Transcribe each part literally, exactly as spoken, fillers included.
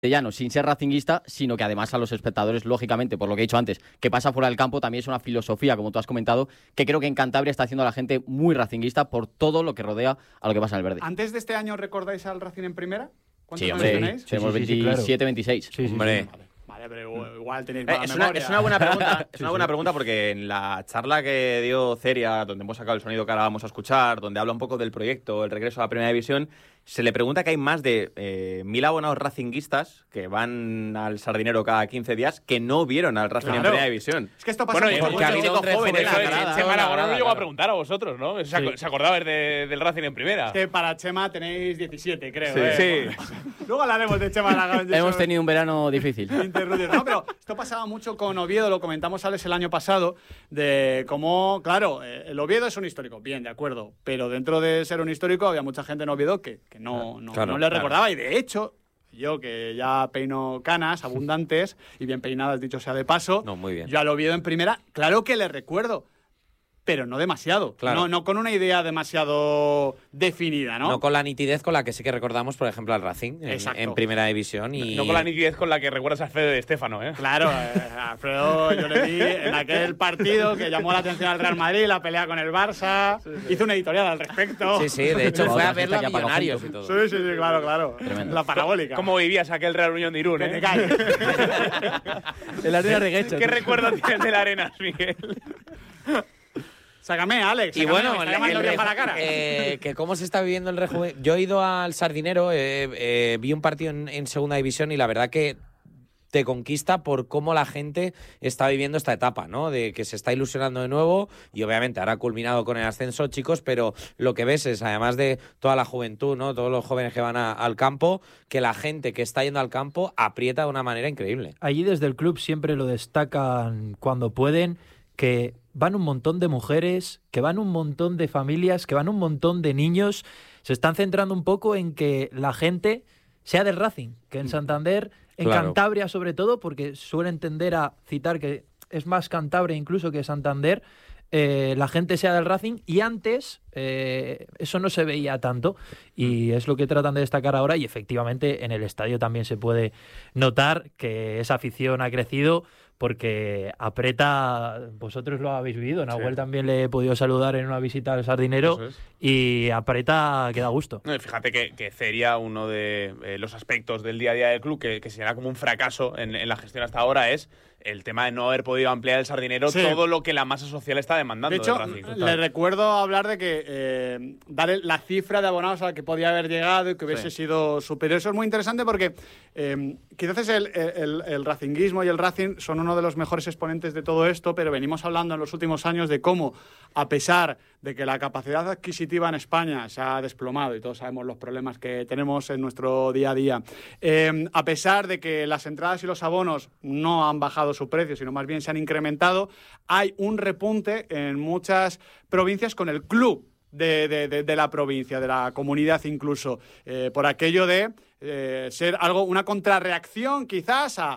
llano sin ser racinguista, sino que además a los espectadores, lógicamente, por lo que he dicho antes, que pasa fuera del campo, también es una filosofía, como tú has comentado, que creo que en Cantabria está haciendo a la gente muy racinguista por todo lo que rodea a lo que pasa en el verde. ¿Antes de este año recordáis al Racing en primera? ¿Cuántos Sí, años hombre, tenéis? tenemos Sí, sí, sí, veintisiete, claro. veintiséis. Sí, sí, Hombre. sí. Vale, vale, pero igual tenéis Eh, mala es, una, memoria. es una buena pregunta, es Sí, una sí. buena pregunta porque en la charla que dio Ceria, donde hemos sacado el sonido que ahora vamos a escuchar, donde habla un poco del proyecto, el regreso a la Primera División, se le pregunta que hay más de eh, mil abonados racinguistas que van al Sardinero cada quince días que no vieron al Racing en Claro. Primera División. Es que esto pasa Bueno, y mucho. porque ha habido un joven, rejuvenecido eso, en la grada. Chema Aragón no Claro, llegó a claro. preguntar a vosotros, ¿no? ¿Se, ac- Sí. ¿se acordabais de- del Racing en primera? Es que para Chema tenéis diecisiete, creo. Sí. ¿eh? Luego hablaremos de Chema Aragón. Hemos tenido un verano difícil. Interludios. No, pero esto pasaba mucho con Oviedo, lo comentamos, Alex, el año pasado, de cómo, claro, eh, el Oviedo es un histórico, bien, de acuerdo, pero dentro de ser un histórico había mucha gente en Oviedo que, que no, no, Claro, no le claro. recordaba, y de hecho, yo que ya peino canas abundantes y bien peinadas, dicho sea de paso, No, muy bien. yo al Oviedo en primera, claro que le recuerdo, pero no demasiado, Claro. no, no con una idea demasiado definida, ¿no? No con la nitidez con la que sí que recordamos, por ejemplo, al Racing en, Exacto. en Primera División. Y... No con la nitidez con la que recuerdas a Fede de Estéfano, ¿eh? Claro, eh, Alfredo, yo le vi en aquel partido que llamó la atención al Real Madrid, la pelea con el Barça, hizo una editorial al respecto. Sí, sí, de hecho fue a Otra verlo a fiesta que apagó Millonarios y juntos. todo. Sí, sí, sí, claro, claro. Tremendo. La parabólica. ¿Cómo vivías aquel Real Unión de Irún, Que te eh? calles. El arena reguecho. ¿Qué recuerdo tienes de la Arenas, Miguel? Sácame, Alex. Y sácame, bueno, me está el- llamando el bien reju- para la cara. eh, que cómo se está viviendo el rejuven... Yo he ido al Sardinero, eh, eh, vi un partido en, en Segunda División y la verdad que te conquista por cómo la gente está viviendo esta etapa, ¿no? De que se está ilusionando de nuevo y obviamente ahora ha culminado con el ascenso, chicos, pero lo que ves es, además de toda la juventud, ¿no? Todos los jóvenes que van a- al campo, que la gente que está yendo al campo aprieta de una manera increíble. Allí desde el club siempre lo destacan cuando pueden, que van un montón de mujeres, que van un montón de familias, que van un montón de niños. Se están centrando un poco en que la gente sea del Racing, que en Santander, en Claro. Cantabria sobre todo, porque suelen tender a citar que es más Cantabria incluso que Santander, eh, la gente sea del Racing, y antes eh, eso no se veía tanto, y es lo que tratan de destacar ahora, y efectivamente en el estadio también se puede notar que esa afición ha crecido, porque aprieta, vosotros lo habéis vivido, Nahuel Sí. también le he podido saludar en una visita al Sardinero, Eso es. y aprieta que da gusto. No, y fíjate que, que sería uno de eh, los aspectos del día a día del club que, que será como un fracaso en, en la gestión hasta ahora es el tema de no haber podido ampliar el Sardinero Sí. todo lo que la masa social está demandando De hecho, del Racing. le recuerdo hablar de que eh, dar el- la cifra de abonados a la que podía haber llegado y que hubiese Sí. sido superior. Eso es muy interesante porque eh, quizás es el, el, el racinguismo y el Racing son uno de los mejores exponentes de todo esto, pero venimos hablando en los últimos años de cómo, a pesar de que la capacidad adquisitiva en España se ha desplomado, y todos sabemos los problemas que tenemos en nuestro día a día, eh, a pesar de que las entradas y los abonos no han bajado su precio, sino más bien se han incrementado, hay un repunte en muchas provincias con el club de, de, de, de la provincia, de la comunidad incluso, eh, por aquello de eh, ser algo, una contrarreacción quizás a,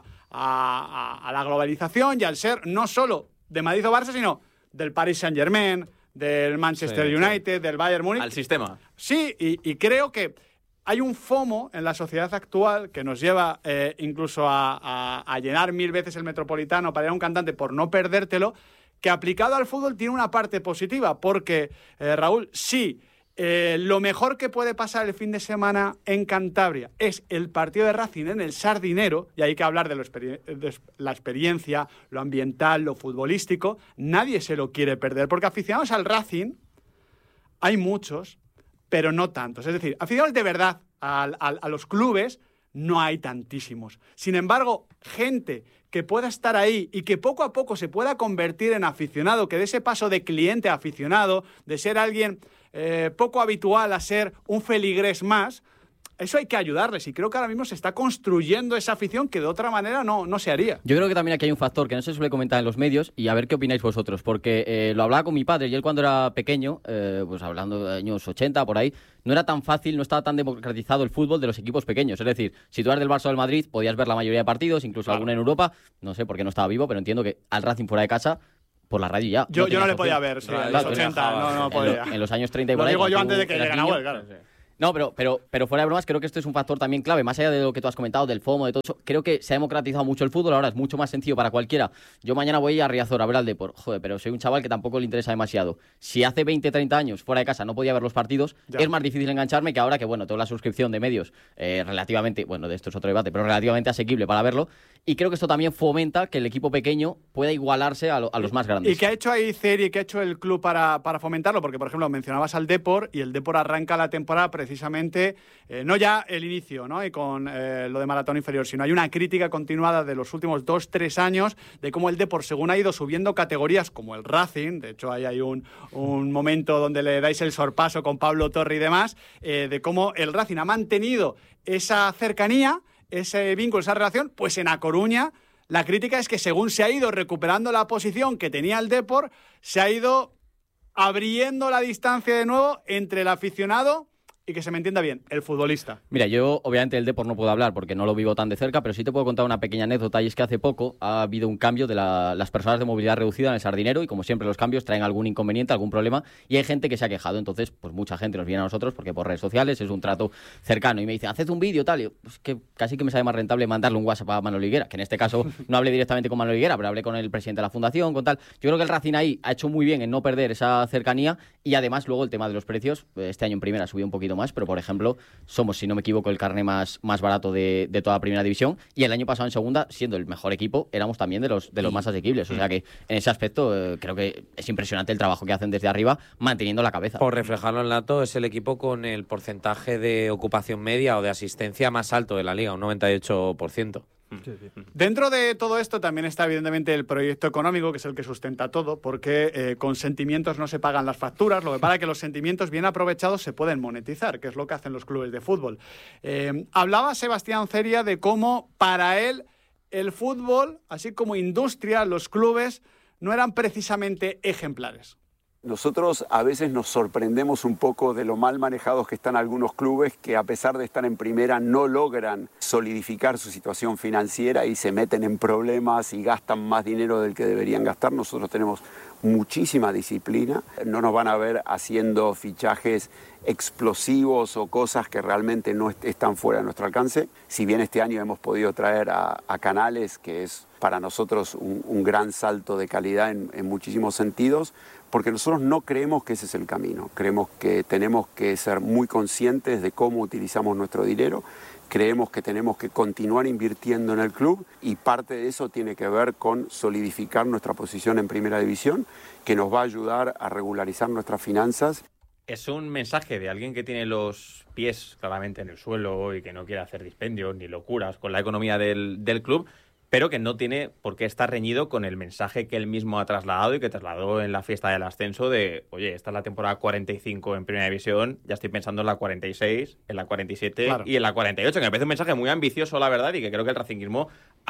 a, a, a la globalización y al ser no solo de Madrid o Barça, sino del Paris Saint-Germain, del Manchester Sí, United, del Bayern Múnich. Al sistema. Sí, y, y creo que hay un FOMO en la sociedad actual que nos lleva eh, incluso a, a- a llenar mil veces el Metropolitano para ir a un cantante por no perdértelo, que aplicado al fútbol tiene una parte positiva, porque, eh, Raúl, sí, eh, lo mejor que puede pasar el fin de semana en Cantabria es el partido de Racing en el Sardinero, y hay que hablar de, lo experi- de la experiencia, lo ambiental, lo futbolístico, nadie se lo quiere perder, porque aficionados al Racing hay muchos, pero no tantos. Es decir, aficionados de verdad al- al- a los clubes no hay tantísimos. Sin embargo, gente que pueda estar ahí y que poco a poco se pueda convertir en aficionado, que dé ese paso de cliente a aficionado, de ser alguien eh, poco habitual a ser un feligrés más, eso hay que ayudarles, y creo que ahora mismo se está construyendo esa afición que de otra manera no, no se haría. Yo creo que también aquí hay un factor que no se suele comentar en los medios, y a ver qué opináis vosotros, porque eh, lo hablaba con mi padre, y él cuando era pequeño, eh, pues hablando de años ochenta, por ahí, no era tan fácil, no estaba tan democratizado el fútbol de los equipos pequeños. Es decir, si tú eras del Barça o del Madrid, podías ver la mayoría de partidos, incluso Claro. alguna en Europa, no sé por qué no estaba vivo, pero entiendo que al Racing fuera de casa, por la radio ya. Yo, yo no tenías le podía opción. ver, sí, Claro, en claro, los tú ochenta, no, no En, podía. lo- en los años treinta y Lo por ahí, digo yo cuando antes tú de que eras llegue niño, Nahuel, claro. No, pero, pero, pero fuera de bromas, creo que esto es un factor también clave, más allá de lo que tú has comentado, del FOMO, de todo eso. Creo que se ha democratizado mucho el fútbol, ahora es mucho más sencillo para cualquiera. Yo mañana voy a Riazor a ver al Depor, joder, pero soy un chaval que tampoco le interesa demasiado. Si hace veinte, treinta años fuera de casa no podía ver los partidos, ya. Es más difícil engancharme que ahora que, bueno, tengo la suscripción de medios eh, relativamente, bueno, de esto es otro debate, pero relativamente asequible para verlo. Y creo que esto también fomenta que el equipo pequeño pueda igualarse a, lo, a los más grandes. ¿Y qué ha hecho ahí Ceri, qué ha hecho el club para, para fomentarlo? Porque, por ejemplo, mencionabas al Depor y el Depor arranca la temporada precisamente, eh, no ya el inicio, ¿no? Y con eh, lo de maratón inferior, sino hay una crítica continuada de los últimos dos, tres años de cómo el Depor, según ha ido subiendo categorías como el Racing, de hecho ahí hay un, un momento donde le dais el sorpaso con Pablo Torre y demás, eh, de cómo el Racing ha mantenido esa cercanía, ese vínculo, esa relación, pues en A Coruña la crítica es que según se ha ido recuperando la posición que tenía el Depor, se ha ido abriendo la distancia de nuevo entre el aficionado y, que se me entienda bien, el futbolista. Mira, yo obviamente del Depor no puedo hablar porque no lo vivo tan de cerca, pero sí te puedo contar una pequeña anécdota, y es que hace poco ha habido un cambio de la, las personas de movilidad reducida en el Sardinero, y como siempre los cambios traen algún inconveniente, algún problema, y hay gente que se ha quejado. Entonces, pues mucha gente nos viene a nosotros porque por redes sociales es un trato cercano y me dice, haced un vídeo tal, y yo, pues que casi que me sale más rentable mandarle un WhatsApp a Manuel Higuera, que en este caso no hablé directamente con Manuel Higuera, pero hablé con el presidente de la fundación, con tal. Yo creo que el Racing ahí ha hecho muy bien en no perder esa cercanía, y además luego el tema de los precios, este año en primera subió un poquito más, pero por ejemplo somos, si no me equivoco, el carné más, más barato de, de toda la primera división, y el año pasado en segunda, siendo el mejor equipo, éramos también de los, de los más asequibles. O sea que en ese aspecto eh, creo que es impresionante el trabajo que hacen desde arriba manteniendo la cabeza. Por reflejarlo en el dato, es el equipo con el porcentaje de ocupación media o de asistencia más alto de la liga, un noventa y ocho por ciento. Sí, sí. Dentro de todo esto también está evidentemente el proyecto económico, que es el que sustenta todo, porque eh, con sentimientos no se pagan las facturas, lo que pasa es que los sentimientos bien aprovechados se pueden monetizar, que es lo que hacen los clubes de fútbol. Eh, hablaba Sebastián Ceria de cómo para él el fútbol, así como industria, los clubes, no eran precisamente ejemplares. Nosotros a veces nos sorprendemos un poco de lo mal manejados que están algunos clubes que, a pesar de estar en primera, no logran solidificar su situación financiera y se meten en problemas y gastan más dinero del que deberían gastar. Nosotros tenemos muchísima disciplina, no nos van a ver haciendo fichajes explosivos o cosas que realmente no est- están fuera de nuestro alcance. Si bien este año hemos podido traer a, a Canales, que es para nosotros un, un gran salto de calidad en, en muchísimos sentidos, porque nosotros no creemos que ese es el camino. Creemos que tenemos que ser muy conscientes de cómo utilizamos nuestro dinero. Creemos que tenemos que continuar invirtiendo en el club, y parte de eso tiene que ver con solidificar nuestra posición en primera división, que nos va a ayudar a regularizar nuestras finanzas. Es un mensaje de alguien que tiene los pies claramente en el suelo y que no quiere hacer dispendios ni locuras con la economía del, del club, pero que no tiene por qué estar reñido con el mensaje que él mismo ha trasladado y que trasladó en la fiesta del ascenso de, oye, esta es la temporada cuarenta y cinco en Primera División, ya estoy pensando en la cuarenta y seis, en la cuarenta y siete claro. y en la cuarenta y ocho, que me parece un mensaje muy ambicioso, la verdad, y que creo que el racinguismo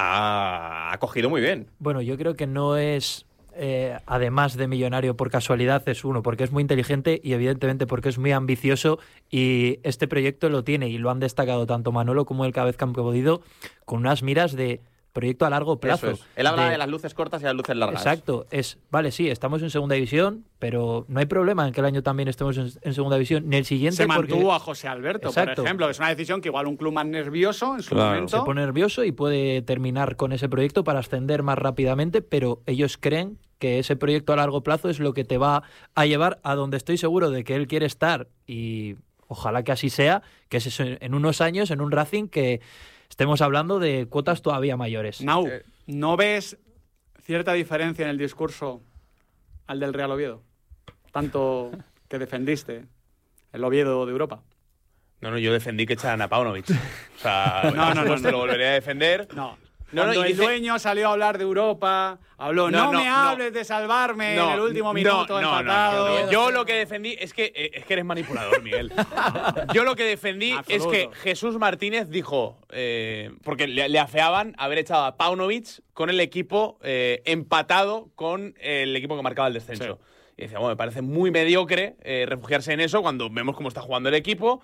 ha, ha cogido muy bien. Bueno, yo creo que no es... Eh, además de millonario por casualidad, es uno, porque es muy inteligente y evidentemente porque es muy ambicioso, y este proyecto lo tiene y lo han destacado tanto Manolo como el Cabez Campodónico con unas miras de proyecto a largo plazo. Eso es. Él habla de... de las luces cortas y las luces largas. Exacto. Es, vale, sí, estamos en segunda división, pero no hay problema en que el año también estemos en, en segunda división, ni el siguiente. Se mantuvo porque... a José Alberto, Exacto. por ejemplo, que es una decisión que igual un club más nervioso en su claro. momento... Se pone nervioso y puede terminar con ese proyecto para ascender más rápidamente, pero ellos creen que ese proyecto a largo plazo es lo que te va a llevar a donde estoy seguro de que él quiere estar, y ojalá que así sea, que es eso, en unos años, en un Racing que estemos hablando de cuotas todavía mayores. Nau, ¿no ves cierta diferencia en el discurso al del Real Oviedo? Tanto que defendiste el Oviedo de Europa. No, no, yo defendí que echaran a Paunovic. O sea, no, no, no, te lo volveré a defender. No. No, Cuando no, el dice... dueño salió a hablar de Europa, habló, no, no, no me no. hables de salvarme no, en el último minuto no, empatado. No, no, no. Yo lo que defendí es que eh, es que eres manipulador, Miguel. Yo lo que defendí es que Jesús Martínez dijo, eh, porque le, le afeaban haber echado a Paunovic con el equipo eh, empatado con el equipo que marcaba el descenso. Sí. Y decía, bueno, me parece muy mediocre eh, refugiarse en eso cuando vemos cómo está jugando el equipo.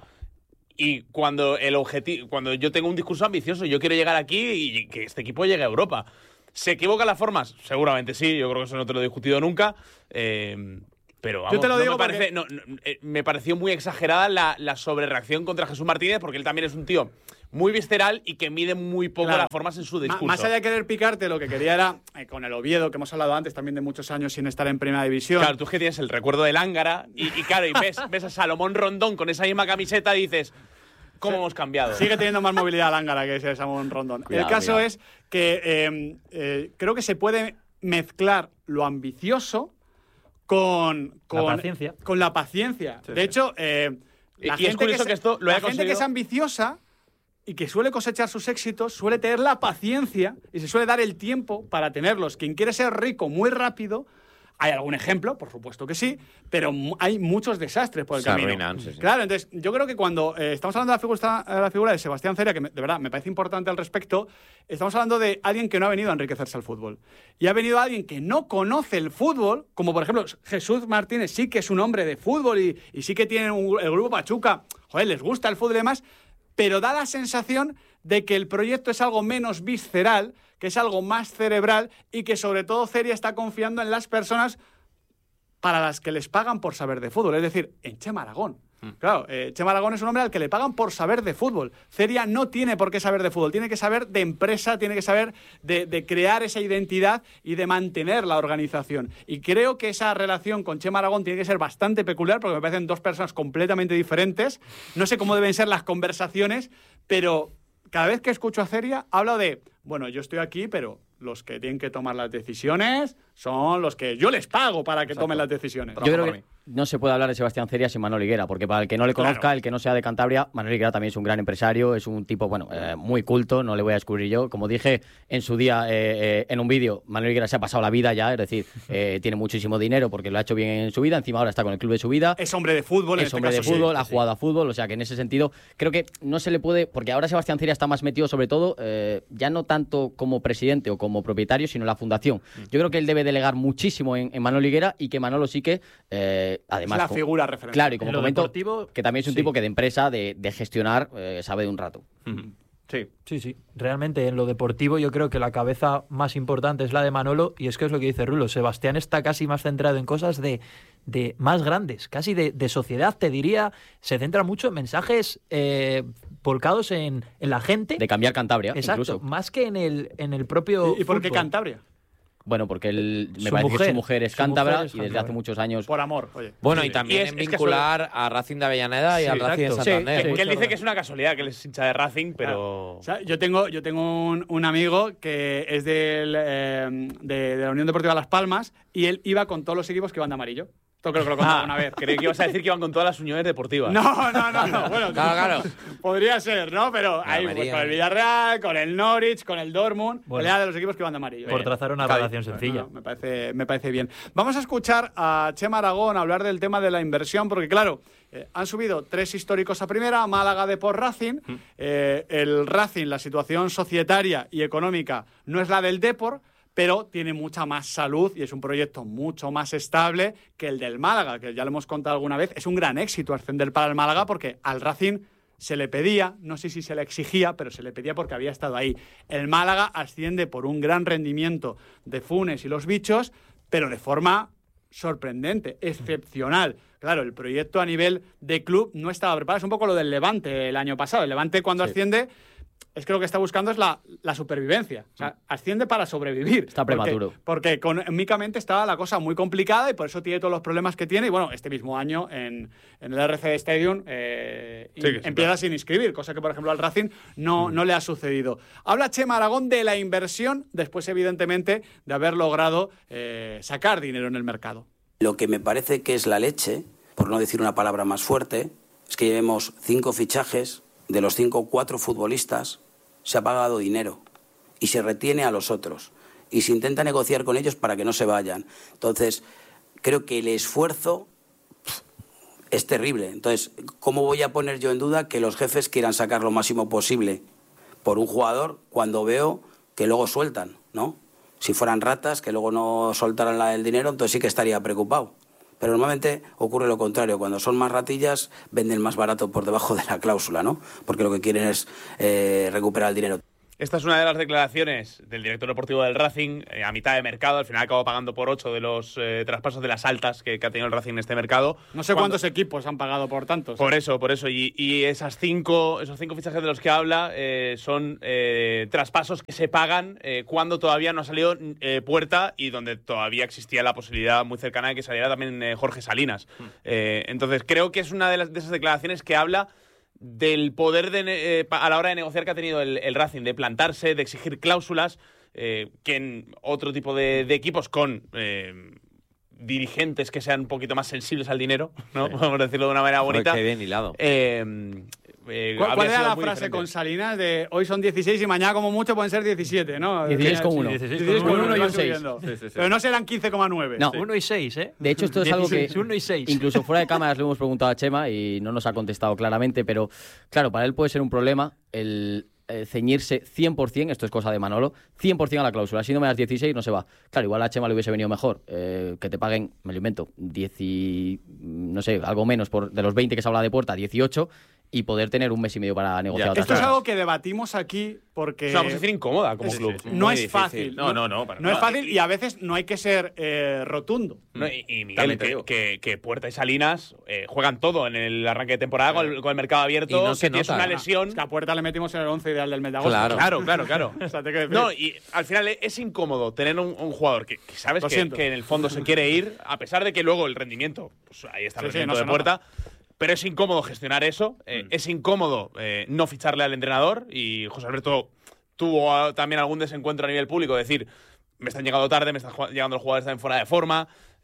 Y cuando el objetivo, cuando yo tengo un discurso ambicioso, yo quiero llegar aquí y que este equipo llegue a Europa. ¿Se equivocan las formas? Seguramente sí, yo creo que eso no te lo he discutido nunca. Eh, Pero vamos, Yo te lo no digo me, parece, no, no, eh, me pareció muy exagerada la, la sobrereacción contra Jesús Martínez, porque él también es un tío muy visceral y que mide muy poco Claro. las formas en su discurso. Más allá de querer picarte, lo que quería era, eh, con el Oviedo, que hemos hablado antes también de muchos años sin estar en Primera División. Claro, tú es que tienes el recuerdo del Ángara y, y claro, y ves, ves a Salomón Rondón con esa misma camiseta y dices, ¿cómo hemos cambiado? Sigue teniendo más movilidad el Ángara que ese Salomón Rondón. Cuidado, el caso cuidado. es que eh, eh, creo que se puede mezclar lo ambicioso con, con La paciencia. Con la paciencia. Sí, de sí. hecho, eh, la Y- y es gente, curioso se- que esto lo la haya gente que es conseguido- ambiciosa y que suele cosechar sus éxitos, suele tener la paciencia y se suele dar el tiempo para tenerlos. Quien quiere ser rico muy rápido, hay algún ejemplo, por supuesto que sí, pero mu- hay muchos desastres por el Se camino. arruinan, sí, sí. Claro, entonces yo creo que cuando eh, estamos hablando de la figura, la figura de Sebastián Ceria, que me- de verdad me parece importante al respecto, estamos hablando de alguien que no ha venido a enriquecerse al fútbol. Y ha venido alguien que no conoce el fútbol, como por ejemplo Jesús Martínez sí que es un hombre de fútbol y, y sí que tiene un- el grupo Pachuca, joder, les gusta el fútbol y demás, pero da la sensación de que el proyecto es algo menos visceral, que es algo más cerebral y que sobre todo Ceria está confiando en las personas para las que les pagan por saber de fútbol, es decir, en Chema Aragón. Claro, eh, Chema Aragón es un hombre al que le pagan por saber de fútbol. Ceria no tiene por qué saber de fútbol, tiene que saber de empresa, tiene que saber de, de crear esa identidad y de mantener la organización. Y creo que esa relación con Chema Aragón tiene que ser bastante peculiar porque me parecen dos personas completamente diferentes. No sé cómo deben ser las conversaciones, pero cada vez que escucho a Ceria hablo de, bueno, yo estoy aquí, pero los que tienen que tomar las decisiones son los que yo les pago para que tomen las decisiones. Yo creo que no se puede hablar de Sebastián Ceria sin Manuel Higuera, porque para el que no le conozca, Claro. el que no sea de Cantabria, Manuel Higuera también es un gran empresario, es un tipo, bueno, eh, muy culto, no le voy a descubrir yo. Como dije en su día eh, eh, en un vídeo, Manuel Higuera se ha pasado la vida ya, es decir, eh, tiene muchísimo dinero porque lo ha hecho bien en su vida, encima ahora está con el club de su vida. Es hombre de fútbol, en Es este hombre de caso, sí, fútbol, sí, ha sí. jugado a fútbol, o sea que en ese sentido creo que no se le puede, porque ahora Sebastián Ceria está más metido sobre todo, eh, ya no tanto como presidente o como propietario, sino en la fundación. Yo creo que él debe delegar muchísimo en, en Manolo Higuera y que Manolo sí que, eh, además... Es la como- figura referente. Claro, y como En lo comento, deportivo, que también es un sí. tipo que de empresa, de, de gestionar, eh, sabe de un rato. Sí. Sí, sí. Realmente en lo deportivo yo creo que la cabeza más importante es la de Manolo y es que es lo que dice Rulo. Sebastián está casi más centrado en cosas de, de más grandes, casi de, de sociedad, te diría. Se centra mucho en mensajes eh, volcados en, en la gente. De cambiar Cantabria, Exacto, incluso. más que en el, en el propio ¿Y, y por qué fútbol. Cantabria? Bueno, porque él, me Su parece que mujer, su mujer es su cántabra mujer es y desde cántabra. hace muchos años... Por amor, oye. Bueno, Sí, y sí. también Y es- en es que vincular a Racing de Avellaneda y Sí, al Racing de exacto. Santander. Sí, que él sí, dice que es una casualidad que él es hincha de Racing, pero... O sea, yo tengo, yo tengo un, un amigo que es del, eh, de, de la Unión Deportiva Las Palmas y él iba con todos los equipos que van de amarillo. Esto creo que lo contaba Ah, una vez. creí que ibas a decir que iban con todas las uniones deportivas. No, no, no, no. Bueno, Claro, claro. podría ser, ¿no? Pero ahí, pues, María. con el Villarreal, con el Norwich, con el Dortmund, Bueno. pelea de los equipos que van de amarillo. Por Bien. trazar una Cádiz. relación sencilla. No, me, parece, me parece bien. Vamos a escuchar a Chema Aragón hablar del tema de la inversión, porque claro, eh, han subido tres históricos a primera, Málaga, Depor, Racing. Eh, el Racing, la situación societaria y económica no es la del Depor, pero tiene mucha más salud y es un proyecto mucho más estable que el del Málaga, que ya lo hemos contado alguna vez. Es un gran éxito ascender para el Málaga porque al Racing se le pedía, no sé si se le exigía, pero se le pedía porque había estado ahí. El Málaga asciende por un gran rendimiento de Funes y los bichos, pero de forma sorprendente, excepcional. Claro, el proyecto a nivel de club no estaba preparado. Es un poco lo del Levante el año pasado. El Levante cuando Sí. asciende es que lo que está buscando es la, la supervivencia. O sea, asciende para sobrevivir. Está Porque- prematuro. Porque económicamente estaba la cosa muy complicada y por eso tiene todos los problemas que tiene. Y bueno, este mismo año en, en el R C D Stadium eh, Sí, que sí, empieza claro. sin inscribir, cosa que por ejemplo al Racing no, no le ha sucedido. Habla Chema Aragón de la inversión después evidentemente de haber logrado eh, sacar dinero en el mercado. Lo que me parece que es la leche, por no decir una palabra más fuerte, es que llevemos cinco fichajes, de los cinco, cuatro futbolistas, se ha pagado dinero y se retiene a los otros y se intenta negociar con ellos para que no se vayan. Entonces, creo que el esfuerzo pff, es terrible. Entonces, ¿cómo voy a poner yo en duda que los jefes quieran sacar lo máximo posible por un jugador cuando veo que luego sueltan, ¿no? Si fueran ratas, que luego no soltaran la del dinero, entonces sí que estaría preocupado. Pero normalmente ocurre lo contrario. Cuando son más ratillas, venden más barato por debajo de la cláusula, ¿no? Porque lo que quieren es eh, recuperar el dinero. Esta es una de las declaraciones del director deportivo del Racing eh, a mitad de mercado. Al final acabó pagando por ocho de los eh, traspasos de las altas que, que ha tenido el Racing en este mercado. No sé Cuando, cuántos equipos han pagado por tantos. Por eso, por eso. Y, y esas cinco, esos cinco fichajes de los que habla eh, son eh, traspasos que se pagan eh, cuando todavía no ha salido eh, Puerta y donde todavía existía la posibilidad muy cercana de que saliera también eh, Jorge Salinas. Mm. Eh, entonces creo que es una de, las, de esas declaraciones que habla del poder de, eh, a la hora de negociar que ha tenido el, el Racing, de plantarse, de exigir cláusulas, eh, que en otro tipo de, de equipos con eh, dirigentes que sean un poquito más sensibles al dinero, ¿no? Sí. Vamos a decirlo de una manera bonita. Qué bien hilado. Eh, eh, ¿Cuál, ¿cuál era la frase diferente. con Salinas de hoy son dieciséis y mañana como mucho pueden ser diecisiete, ¿no? dieciséis con uno. dieciséis con uno y un seis. Sí, sí, sí. Pero no serán quince coma nueve. No. uno y seis, ¿eh? De hecho, esto es algo que uno y seis. Incluso fuera de cámaras le hemos preguntado a Chema y no nos ha contestado claramente, pero claro, para él puede ser un problema el eh, ceñirse cien por ciento, esto es cosa de Manolo, cien por ciento a la cláusula. Si no me das dieciséis, no se va. Claro, igual a Chema le hubiese venido mejor eh, que te paguen, me lo invento, diez y, no sé, algo menos por, de los veinte que se habla de Puerta, dieciocho, y poder tener un mes y medio para negociar. Ya, otras esto cosas. es algo que debatimos aquí porque... Es una posición incómoda como es, club. No Muy es difícil. fácil. No, no, no. Para no nada. es fácil y a veces no hay que ser eh, rotundo. No, y, y Miguel, que, que, que Puerta y Salinas eh, juegan todo en el arranque de temporada con el, con el mercado abierto. Y no se que tienes nota. una lesión. Es que a Puerta le metimos en el once ideal del mes de agosto. Claro. Claro, claro, claro. O sea, te quiero decir. No, y al final es incómodo tener un, un jugador que, que sabes que, siento. que en el fondo se quiere ir, a pesar de que luego el rendimiento, pues ahí está el Sí, sí, rendimiento no de se Puerta. Pero es incómodo gestionar eso, eh, Mm. es incómodo eh, no ficharle al entrenador y José Alberto tuvo a, también algún desencuentro a nivel público, decir, me están llegando tarde, me están llegando los jugadores, están fuera de forma,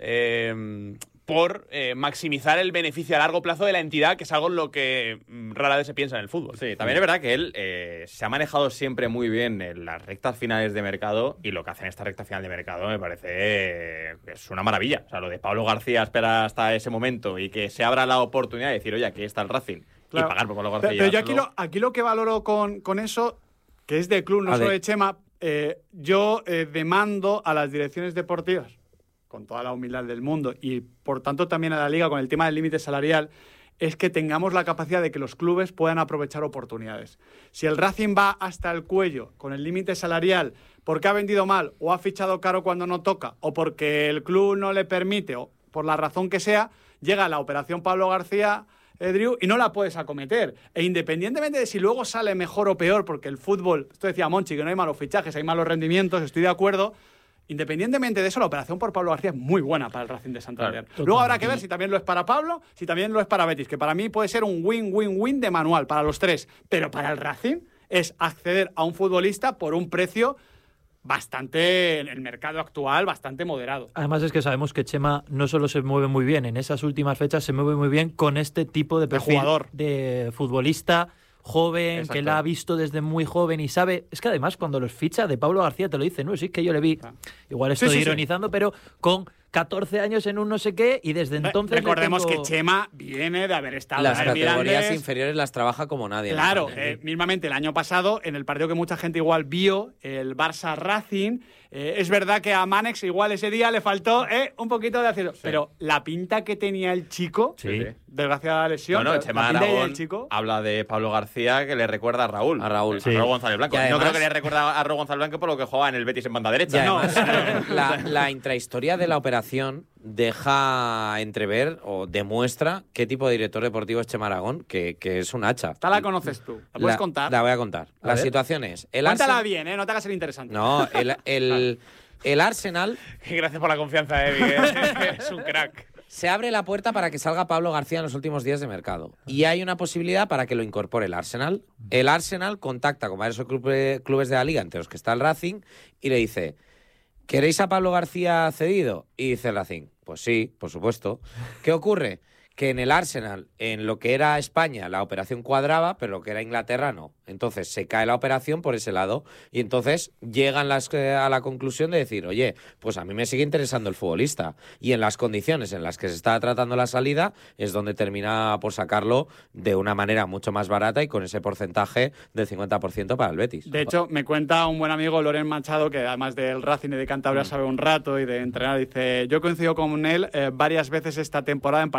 eh, por eh, maximizar el beneficio a largo plazo de la entidad, que es algo en lo que mm, rara vez se piensa en el fútbol. Sí, también es verdad que él eh, se ha manejado siempre muy bien en las rectas finales de mercado y lo que hace en esta recta final de mercado me parece eh, es una maravilla. O sea, lo de Pablo García esperar hasta ese momento y que se abra la oportunidad de decir, oye, aquí está el Racing Claro. y pagar por Pablo García. Pero, pero yo aquí lo, aquí lo que valoro con, con eso, que es de club, no A solo ver. de Chema, eh, yo eh, demando a las direcciones deportivas, con toda la humildad del mundo, y por tanto también a la Liga con el tema del límite salarial, es que tengamos la capacidad de que los clubes puedan aprovechar oportunidades. Si el Racing va hasta el cuello con el límite salarial porque ha vendido mal o ha fichado caro cuando no toca o porque el club no le permite o por la razón que sea, llega la operación Pablo García, eh, Drew, y no la puedes acometer. E independientemente de si luego sale mejor o peor, porque el fútbol, esto decía Monchi, que no hay malos fichajes, hay malos rendimientos, estoy de acuerdo. Independientemente de eso, la operación por Pablo García es muy buena para el Racing de Santander. Claro, Luego habrá que ver si también lo es para Pablo, si también lo es para Betis, que para mí puede ser un win-win-win de manual para los tres. Pero para el Racing es acceder a un futbolista por un precio bastante, en el mercado actual, bastante moderado. Además es que sabemos que Chema no solo se mueve muy bien en esas últimas fechas, se mueve muy bien con este tipo de perfil jugador. de futbolista joven, Exacto. que la ha visto desde muy joven y sabe... Es que además cuando los ficha de Pablo García te lo dice, no, sí que yo le vi, igual estoy Sí, sí, sí. ironizando, pero con catorce años en un no sé qué y desde entonces... le Recordemos tengo- que Chema viene de haber estado Las en el categorías Mirandés. inferiores las trabaja como nadie. Claro, ¿no? eh, mismamente el año pasado, en el partido que mucha gente igual vio, el Barça Racing, eh, es verdad que a Manex igual ese día le faltó eh, un poquito de acero. Pero la pinta que tenía el chico, Sí. desgraciada lesión, Bueno, pero Chema la pinta que tenía Aragón el chico, habla de Pablo García que le recuerda a Raúl. A Raúl, A sí. Raúl González Blanco. Y no además- creo que le recuerda a Raúl González Blanco por lo que jugaba en el Betis en banda Y derecha. además, la, la intrahistoria de la operación deja entrever o demuestra qué tipo de director deportivo es Chema Aragón, que, que es un hacha. esta la conoces tú. ¿La puedes contar? La voy a contar. A la ver. situación es... El Cuéntala Arsen- bien, ¿eh? No te hagas el interesante. No, el, el, el Arsenal Gracias por la confianza, eh, Miguel. Es un crack. se abre la puerta para que salga Pablo García en los últimos días de mercado. Y hay una posibilidad para que lo incorpore el Arsenal. El Arsenal contacta con varios clube- clubes de la liga, entre los que está el Racing, y le dice, ¿queréis a Pablo García cedido? Y dice el Racing, pues sí, por supuesto. ¿Qué ocurre? Que en el Arsenal, en lo que era España, la operación cuadraba, pero lo que era Inglaterra no. Entonces se cae la operación por ese lado y entonces llegan las, eh, a la conclusión de decir, oye, pues a mí me sigue interesando el futbolista. Y en las condiciones en las que se está tratando la salida es donde termina por sacarlo de una manera mucho más barata y con ese porcentaje del cincuenta por ciento para el Betis. De hecho, me cuenta un buen amigo, Loren Machado, que además del Racing y de Cantabria sabe un rato y de entrenar, dice, yo coincido con él eh, varias veces esta temporada en partidos de juvenil.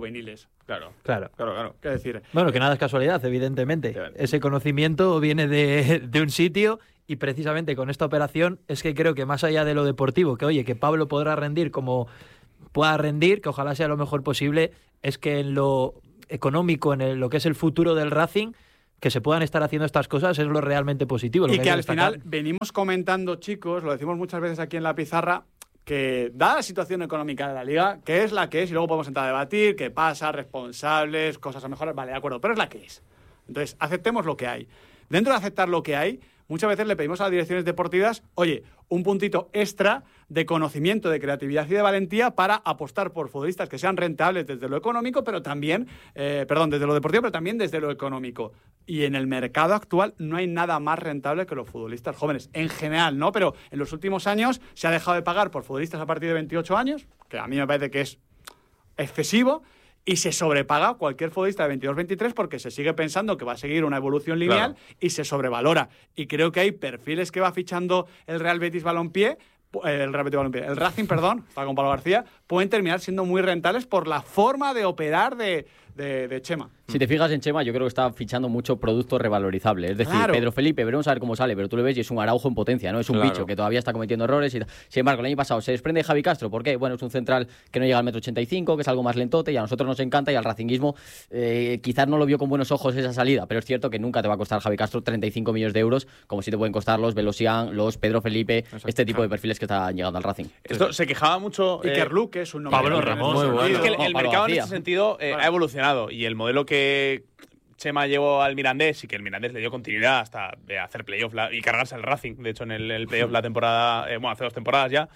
juveniles. Claro, Claro. claro, claro. ¿Qué decir? Bueno, que nada es casualidad, evidentemente. Efectivamente. Ese conocimiento viene de, de un sitio y precisamente con esta operación es que creo que más allá de lo deportivo, que oye, que Pablo podrá rendir como pueda rendir, que ojalá sea lo mejor posible, es que en lo económico, en el- lo que es el futuro del Racing, que se puedan estar haciendo estas cosas es lo realmente positivo. Lo Y hay que al destacar. final venimos comentando, chicos, lo decimos muchas veces aquí en la pizarra, que dada la situación económica de la liga, que es la que es, y luego podemos entrar a debatir qué pasa, responsables, cosas a mejorar, vale, de acuerdo, pero es la que es. Entonces, aceptemos lo que hay. Dentro de aceptar lo que hay, muchas veces le pedimos a las direcciones deportivas, oye, un puntito extra de conocimiento, de creatividad y de valentía para apostar por futbolistas que sean rentables desde lo económico, pero también, eh, perdón, desde lo deportivo, pero también desde lo económico. Y en el mercado actual no hay nada más rentable que los futbolistas jóvenes, en general, ¿no? Pero en los últimos años se ha dejado de pagar por futbolistas a partir de veintiocho años, que a mí me parece que es excesivo, y se sobrepaga cualquier futbolista de veintidós veintitrés porque se sigue pensando que va a seguir una evolución lineal Claro. y se sobrevalora. Y creo que hay perfiles que va fichando el Real Betis Balompié, eh, el Real Betis Balompié, el Racing, perdón, está con Pablo García, pueden terminar siendo muy rentables por la forma de operar de, de, de Chema. Si te fijas en Chema, yo creo que está fichando mucho producto revalorizable. Es decir, Claro. Pedro Felipe, veremos a ver cómo sale, pero tú le ves y es un Araujo en potencia, ¿no? Es un Claro. bicho que todavía está cometiendo errores. Y tal. Sin embargo, el año pasado se desprende de Javi Castro. ¿Por qué? Bueno, es un central que no llega al metro ochenta y cinco, que es algo más lentote y a nosotros nos encanta y al racinguismo eh, quizás no lo vio con buenos ojos esa salida, pero es cierto que nunca te va a costar Javi Castro treinta y cinco millones de euros, como si te pueden costar los Velosian, los Pedro Felipe, Exacto. este tipo de perfiles que están llegando al Racing. Esto se quejaba mucho. eh, Iker Luque es un nombre. Pablo que tiene Ramón, mucho muy sentido. Es que el, el No, Pablo mercado en García. este sentido eh, Claro. ha evolucionado y el modelo que Chema llevó al Mirandés y que el Mirandés le dio continuidad hasta de hacer playoff la- y cargarse al Racing, de hecho en el, el playoff la temporada, eh, bueno, hace dos temporadas ya,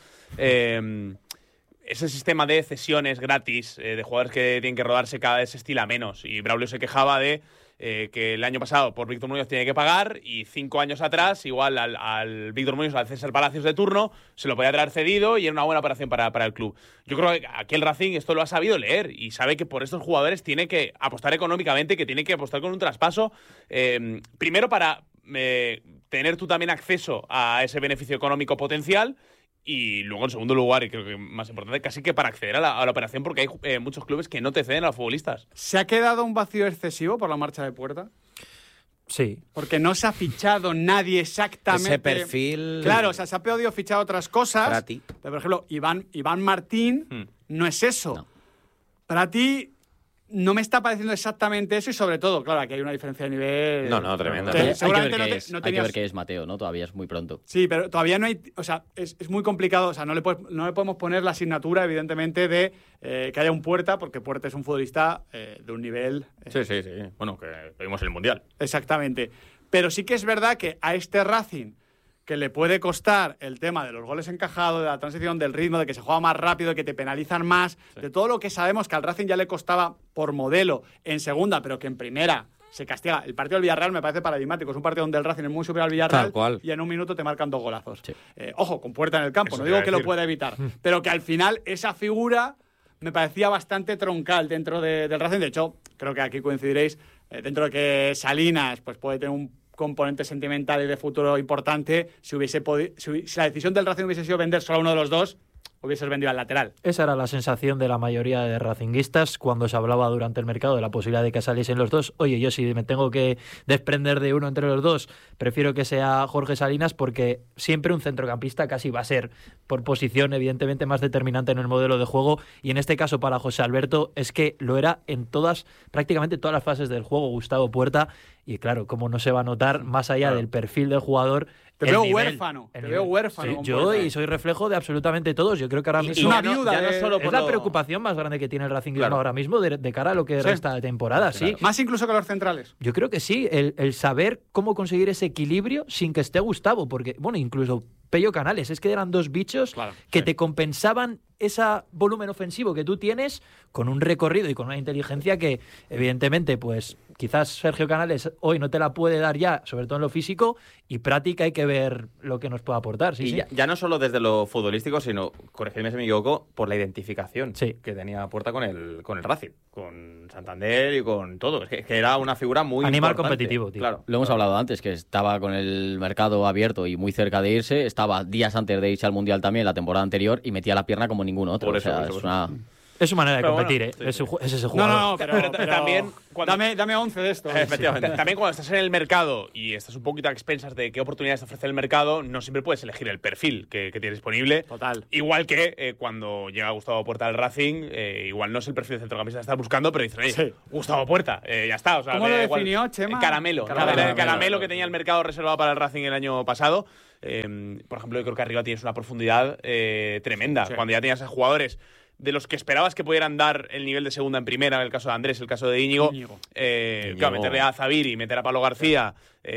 eh, ese sistema de cesiones gratis eh, de jugadores que tienen que rodarse cada vez se estila menos y Braulio se quejaba de eh, que el año pasado por Víctor Muñoz tiene que pagar y cinco años atrás igual al, al Víctor Muñoz, al César Palacios de turno, se lo podía traer cedido y era una buena operación para, para el club. Yo creo que aquí el Racing esto lo ha sabido leer y sabe que por estos jugadores tiene que apostar económicamente, que tiene que apostar con un traspaso, eh, primero para eh, tener tú también acceso a ese beneficio económico potencial y luego en segundo lugar, y creo que más importante, casi que para acceder a la, a la operación porque hay eh, muchos clubes que no te ceden a los futbolistas. ¿Se ha quedado un vacío excesivo por la marcha de Puerta? Sí. Porque no se ha fichado nadie exactamente. Ese perfil. Claro, o sea, se ha podido fichar otras cosas. Prati. Pero, por ejemplo, Iván, Iván Martín Hmm. no es eso. No. Prati no me está pareciendo exactamente eso y sobre todo, claro, aquí hay una diferencia de nivel. No, no, tremenda. Que Hay que ver seguramente qué no te- es, no hay que tenías- ver qué es Mateo, ¿no? Todavía es muy pronto. Sí, pero todavía no hay. O sea, es, es muy complicado. O sea, no le, puedes- no le podemos poner la asignatura, evidentemente, de eh, que haya un Puerta, porque Puerta es un futbolista eh, de un nivel. eh, Sí, sí, sí. Bueno, que vimos el Mundial. Exactamente. Pero sí que es verdad que a este Racing, que le puede costar el tema de los goles encajados, de la transición, del ritmo, de que se juega más rápido, de que te penalizan más, de todo lo que sabemos que al Racing ya le costaba por modelo en segunda, pero que en primera se castiga. El partido del Villarreal me parece paradigmático. Es un partido donde el Racing es muy superior al Villarreal Tal cual. y en un minuto te marcan dos golazos. Sí. Eh, ojo, con Puerta en el campo. Eso no te digo iba a que lo decir. pueda evitar, pero que al final esa figura me parecía bastante troncal dentro de- del Racing. De hecho, creo que aquí coincidiréis, eh, dentro de que Salinas pues puede tener un componente sentimental y de futuro importante, si hubiese podi- si, hubi- si la decisión del Racing hubiese sido vender solo a uno de los dos, hubieses vendido al lateral. Esa era la sensación de la mayoría de racinguistas cuando se hablaba durante el mercado de la posibilidad de que saliesen los dos. Oye, yo si me tengo que desprender de uno entre los dos, prefiero que sea Jorge Salinas porque siempre un centrocampista casi va a ser por posición evidentemente más determinante en el modelo de juego y en este caso para José Alberto es que lo era en todas, prácticamente todas las fases del juego Gustavo Puerta y claro, como no se va a notar más allá Claro. del perfil del jugador. Te el veo nivel, huérfano, el te nivel. veo huérfano Sí, con yo Puerta. y soy reflejo de absolutamente todos. Yo creo que ahora Y- y mismo una ya no- viuda ya no de- solo es por la lo- preocupación más grande que tiene el Racing Claro. ahora mismo de, de cara a lo que Sí. resta de temporada, sí. Más incluso que los centrales. Yo creo que sí, el, el saber cómo conseguir ese equilibrio sin que esté Gustavo, porque, bueno, incluso Pello Canales, es que eran dos bichos Claro, que sí. te compensaban ese volumen ofensivo que tú tienes con un recorrido y con una inteligencia que, evidentemente, pues quizás Sergio Canales hoy no te la puede dar ya, sobre todo en lo físico, y práctica hay que ver lo que nos puede aportar. Sí, y sí. Ya, ya no solo desde lo futbolístico, sino, corregidme si me equivoco, por la identificación Sí. que tenía Puerta con el, con el Racing, con Santander y con todo. Es que, que era una figura muy Animal importante. competitivo, tío. Claro. Lo hemos hablado antes, que estaba con el mercado abierto y muy cerca de irse. Estaba días antes de irse al Mundial también, la temporada anterior, y metía la pierna como ningún otro. Por O eso, sea, por eso, es por una, Es su manera de Pero competir, bueno, ¿eh? sí, es, sí. su- es ese No, jugador. no, no, pero, Pero- pero también cuando- dame, dame once de esto. Efectivamente. También cuando estás en el mercado y estás un poquito a expensas de qué oportunidades te ofrece el mercado, no siempre puedes elegir el perfil que, que tienes disponible. Total. Igual que eh, cuando llega Gustavo Puerta al Racing, eh, igual no es el perfil de centrocampista que estás buscando, pero dicen, oye, Sí. Gustavo Puerta, eh, ya está. O sea, ¿Cómo me lo da igual. definió, Chema? Eh, Caramelo. Caramelo. Caramelo, Caramelo. que tenía el mercado reservado para el Racing el año pasado. Eh, por ejemplo, yo creo que arriba tienes una profundidad eh, tremenda. Sí. Cuando ya tenías a jugadores de los que esperabas que pudieran dar el nivel de segunda en primera, en el caso de Andrés, el caso de Íñigo, Íñigo. eh, Íñigo. claro, meterle a Zaviri, meter a Pablo García,